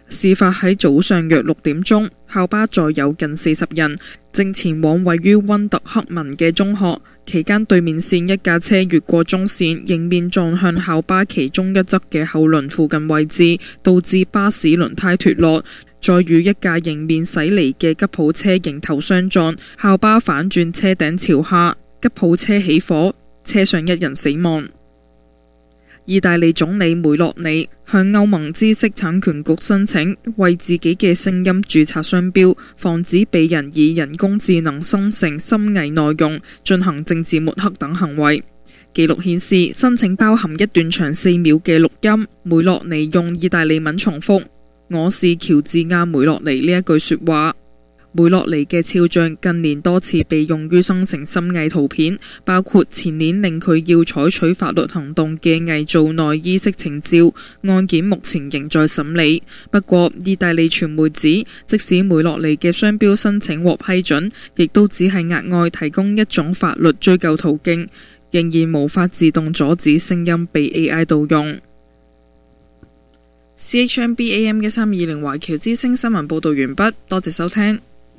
事發喺早上約6點鐘，校巴載有近40人，正前往位於溫特克文嘅中學。期間對面線一架車越過中線，迎面撞向校巴其中一側嘅後輪附近位置，導致巴士輪胎脫落，再與一架迎面駛嚟嘅吉普車迎頭相撞，校巴反轉車頂朝下，吉普車起火，車上1人死亡。意大利總理梅洛尼向歐盟知識產權局申請，為自己嘅聲音註冊商標，防止被人以人工智能生成深偽內容，進行政治抹黑等行為。記錄顯示，申請包含一段長4秒嘅錄音，梅洛尼用意大利文重複我是喬治亞梅洛尼呢一句說話。梅洛尼嘅肖像近年多次被用於生成深偽圖片，包括前年令佢要採取法律行動嘅偽造內衣色情照，案件目前仍在審理。不過，意大利傳媒指，即使梅洛尼嘅商標申請獲批准，亦都只係額外提供一種法律追究途徑，仍然無法自動阻止聲音被 AI 盜用。CHMB AM 1320華僑之聲新聞報導完畢，多謝收聽。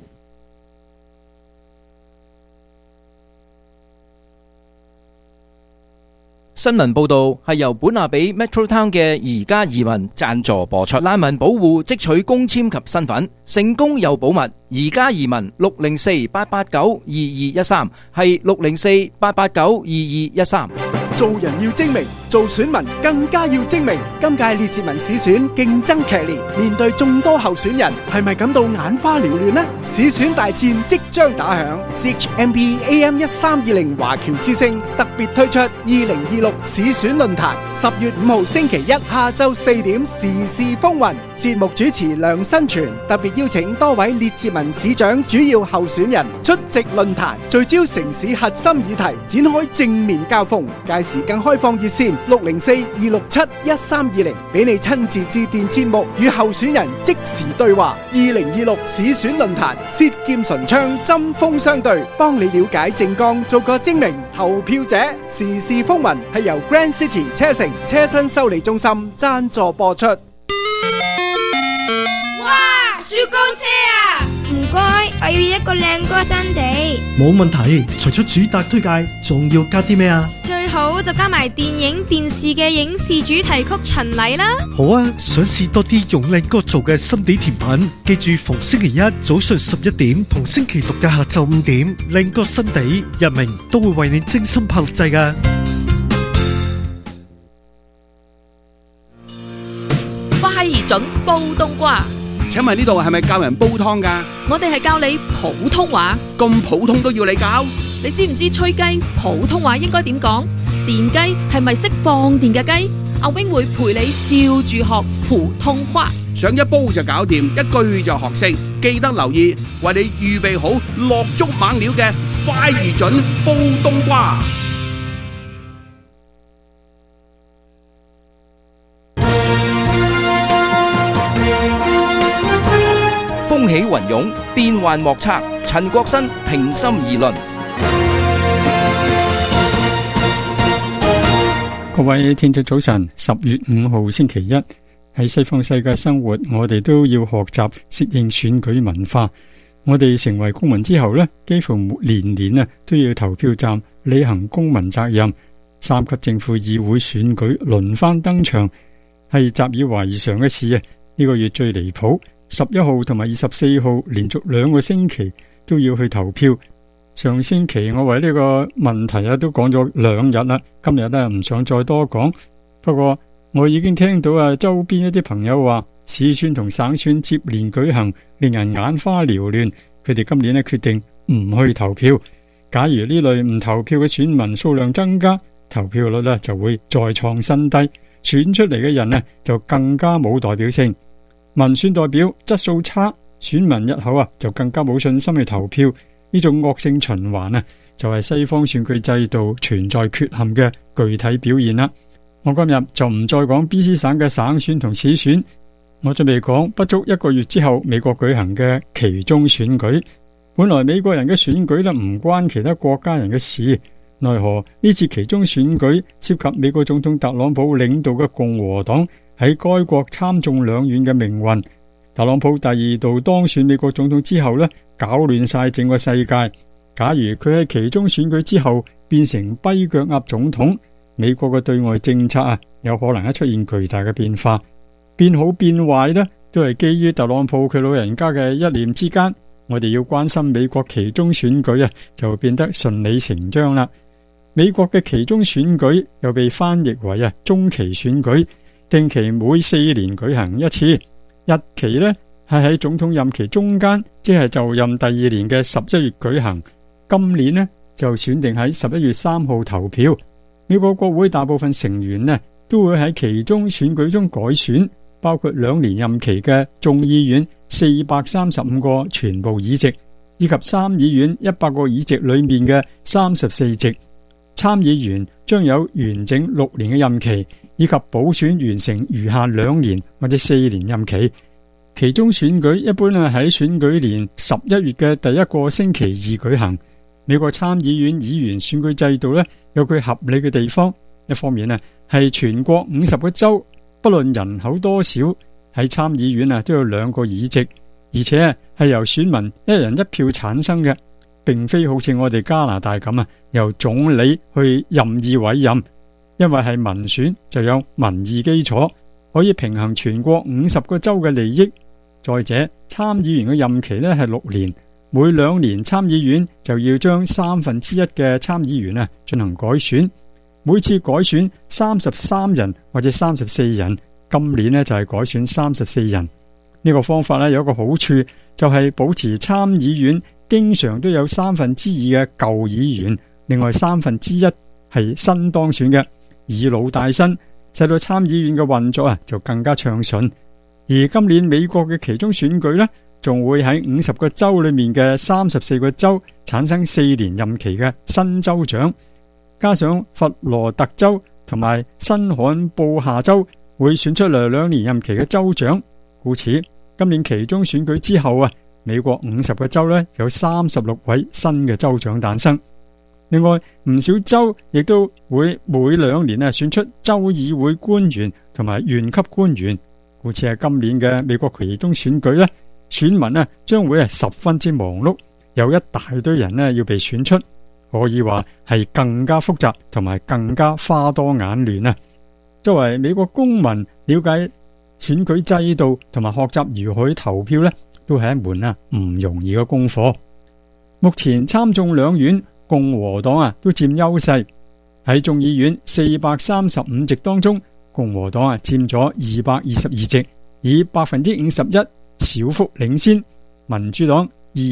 新聞報導係由本拿比 Metro Town 嘅宜家移民贊助播出。難民保護即取公簽及身份，成功又保密。宜家移民604-889-2213係604-889-2213。 做人要精明，做選民更加要精明。今屆列治文市選競爭劇烈，面對眾多候選人，係咪感到眼花繚亂呢？市選大戰即將打響 ，CHMB AM 1320華僑之聲特別推出2026市選論壇，10月5號星期一下晝4點時事風雲。節目主持梁新全特別邀請多位列治文市長主要候選人出席論壇，聚焦城市核心議題，展開正面交鋒。屆時更開放熱線604-267-1320，俾你親自致電節目與候選人即時對話。2026市選論壇，舌劍唇槍，針鋒相對，幫你了解政綱，做個精明投票者。時事風雲係由 Grand City 車城車身修理中心贊助播出。 雪糕車啊！唔該，我要一個靚哥新地。 冇問題，除咗主打推介，仲要加啲咩啊？ 最好就加埋電影、電視嘅影視主題曲巡禮啦。 好啊，想試多啲用靚哥做嘅心地甜品，記住逢星期一早上11點同星期六嘅下晝5點，靚哥新地日明都會為你精心炮製㗎。 快而準煲冬瓜。 請問呢度係咪教人煲湯㗎？ 我哋係教你普通話。 咁普通都要你教？ 你知唔知吹雞普通話應該點講？電雞係咪識放電嘅雞？阿 wing 會陪你笑住學普通話。 想一煲就搞掂，一句就學識。記得留意，為你預備好落足猛料嘅快而準煲冬瓜。 風起雲湧，變幻莫測。陳國新平心而論。 各位聽眾早晨，10月5號星期一，喺西方世界生活，我哋都要學習適應選舉文化。我哋成為公民之後呢，幾乎年年都要投票站履行公民責任。3級政府議會選舉輪番登場，係習以為常嘅事啊！呢個月最離譜，11號同埋24號連續2個星期都要去投票。上星期我為呢個問題都講咗2日啦，今日唔想再多講。不過我已經聽到周邊一啲朋友話，市選同省選接連舉行，令人眼花繚亂。佢哋今年決定唔去投票。假如呢類唔投票嘅選民數量增加，投票率就會再創新低，選出嚟嘅人就更加冇代表性。民選代表質素差，選民日後就更加冇信心去投票。呢種惡性循環就係西方選舉制度存在缺陷嘅具體表現啦。我今日就唔再講 BC 省嘅省選同市選，我準備講不足1個月之後美國舉行嘅期中選舉。本來美國人嘅選舉唔關其他國家人嘅事，奈何呢次期中選舉涉及美國總統特朗普領導嘅共和黨喺該國參眾兩院嘅命運， 特朗普第二度當選美國總統之後呢，搞亂晒整個世界。假如佢喺其中選舉之後變成跛腳鴨總統，美國嘅對外政策啊，有可能出現巨大嘅變化。變好變壞呢，都係基於特朗普佢老人家嘅一念之間。我哋要關心美國期中選舉啊，就變得順理成章啦。美國嘅期中選舉又被翻譯為中期選舉，定期每4年舉行一次。日期呢係喺總統任期中間，即係就任第2年嘅11月舉行。今年呢就選定喺11月3號投票。美國國會大部分成員呢都會喺期中選舉中改選，包括2年任期嘅眾議院435個全部議席，以及參議院100個議席裏面嘅34席。參議員將有完整6年嘅任期，以及補選完成餘下2年或者4年任期。期中選舉一般喺選舉年11月嘅第1個星期二舉行。美國參議院議員選舉制度有佢合理嘅地方，一方面係全國50個州，不論人口多少，喺參議院都有2個議席，而且係由選民一人一票產生嘅，並非好似我哋加拿大咁由總理去任意委任，因為係民選就有民意基礎，可以平衡全國50個州嘅利益。再者，參議員嘅任期係6年，每2年參議院就要將1/3嘅參議員進行改選，每次改選33人或者34人。今年就係改選34人。呢個方法有一個好處，就係保持參議院經常都有2/3嘅舊議員，另外1/3係新當選嘅，以老帶新，使到參議院嘅運作就更加暢順。而今年美國嘅期中選舉仲會喺50個州裏面嘅34個州產生4年任期嘅新州長，加上佛羅特州同埋新罕布夏州會選出2年任期嘅州長。故此今年期中選舉之後美國50個州有36位新嘅州長誕生。另外唔少州亦都會每2年選出州議會官員同埋縣級官員。故此係今年嘅美國期中選舉選民將會十分之忙碌，有一大堆人要被選出，可以話係更加複雜同埋更加花多眼亂。作為美國公民，了解選舉制度同埋學習如何投票都係一門唔容易嘅功課。目前參眾兩院共和黨都佔優勢，喺眾議院435席當中，共和黨佔咗222席，以51%小幅領先。民主黨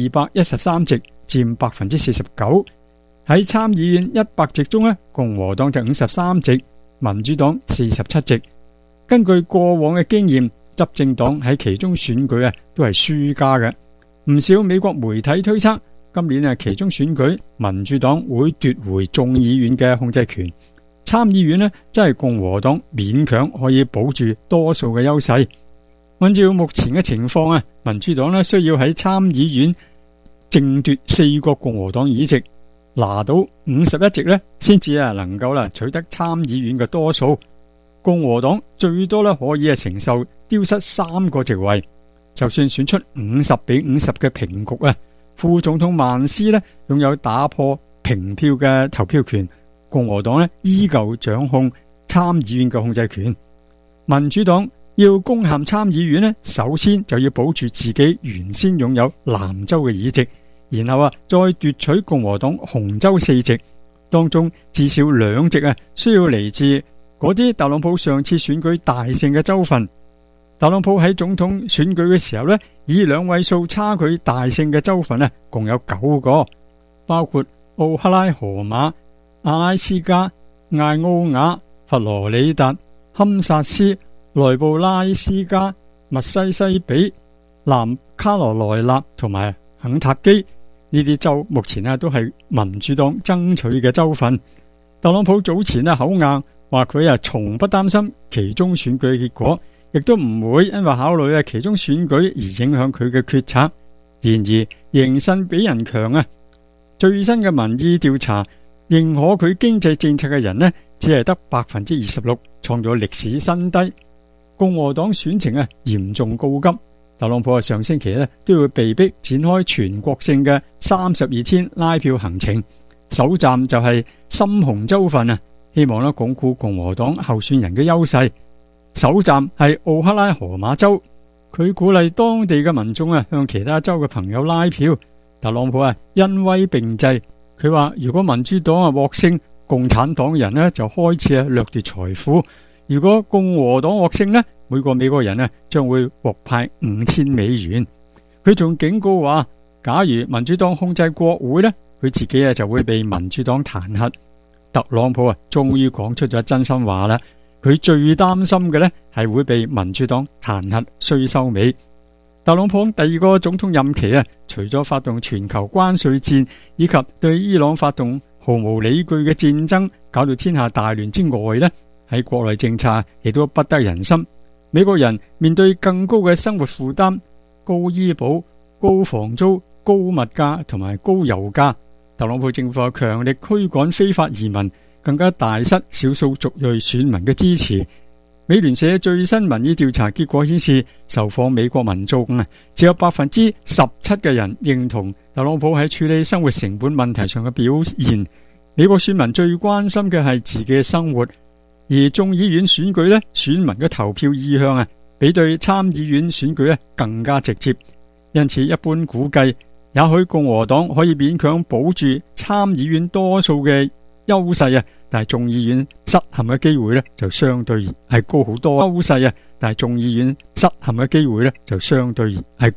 213席，佔49%。喺參議院100席中共和黨就53席，民主黨47席。根據過往嘅經驗，執政黨喺期中選舉都係輸家嘅。唔少美國媒體推測，今年期中選舉民主黨會奪回眾議院嘅控制權。參議院真係共和黨勉強可以保住多數嘅優勢。按照目前嘅情況民主黨需要喺參議院爭奪4個共和黨議席，拿到51席先至能夠取得參議院嘅多數。共和黨最多可以承受丟失3個席位。就算選出50-50嘅平局副總統曼斯擁有打破平票嘅投票權。共和黨依舊掌控參議院嘅控制權。民主黨要攻陷參議院首先就要保住自己原先擁有南州嘅議席，然後再奪取共和黨紅州4席，當中至少2席需要嚟自嗰啲特朗普上次選舉大勝嘅州份。特朗普喺總統選舉嘅時候以2位數差距大勝嘅州份共有9個，包括奧克拉荷馬、阿拉斯加、艾奧瓦、佛羅里達、堪薩斯、內布拉斯加、密西西比、南卡羅來納同埋肯塔基。呢啲州目前都係民主黨爭取嘅州份。特朗普早前口硬話佢從不擔心期中選舉嘅結果，亦都唔會因為考慮期中選舉而影響佢嘅決策。然而形勢比人強最新嘅民意調查認可佢經濟政策嘅人只係得 26%， 創咗歷史新低。共和黨選情嚴重告急， 特朗普上星期咧都要被逼展開全國性嘅32天拉票行程，首站就係深紅州份啊，希望咧鞏固共和黨候選人嘅優勢。首站係奧克拉荷馬州，佢鼓勵當地嘅民眾啊向其他州嘅朋友拉票。特朗普啊恩威並濟，佢話如果民主黨獲勝，共產黨人咧就開始掠奪財富；如果共和黨獲勝咧，每個美國人咧將會獲派5000美元。佢仲警告話，假如民主黨控制國會咧，佢自己就會被民主黨彈劾。特朗普終於講出咗真心話啦，佢最擔心嘅咧係會被民主黨彈劾衰收尾。特朗普第二個總統任期除咗發動全球關稅戰以及對伊朗發動毫無理據嘅戰爭，搞到天下大亂之外呢，喺國內政策亦都不得人心。美國人面對更高嘅生活負擔，高醫保、高房租、高物價同埋高油價，特朗普政府強力驅趕非法移民，更加大失少數族裔選民嘅支持。美聯社最新民意調查結果顯示，受訪美國民眾只有17%嘅人認同特朗普喺處理生活成本問題上嘅表現。美國選民最關心嘅係自己嘅生活，而眾議院選舉呢，選民嘅投票意向比對參議院選舉更加直接。因此，一般估計，也許共和黨可以勉強保住參議院多數嘅優勢但係眾議院失陷嘅機會就相對係高好多。優勢但係眾議院失陷嘅機會就相對係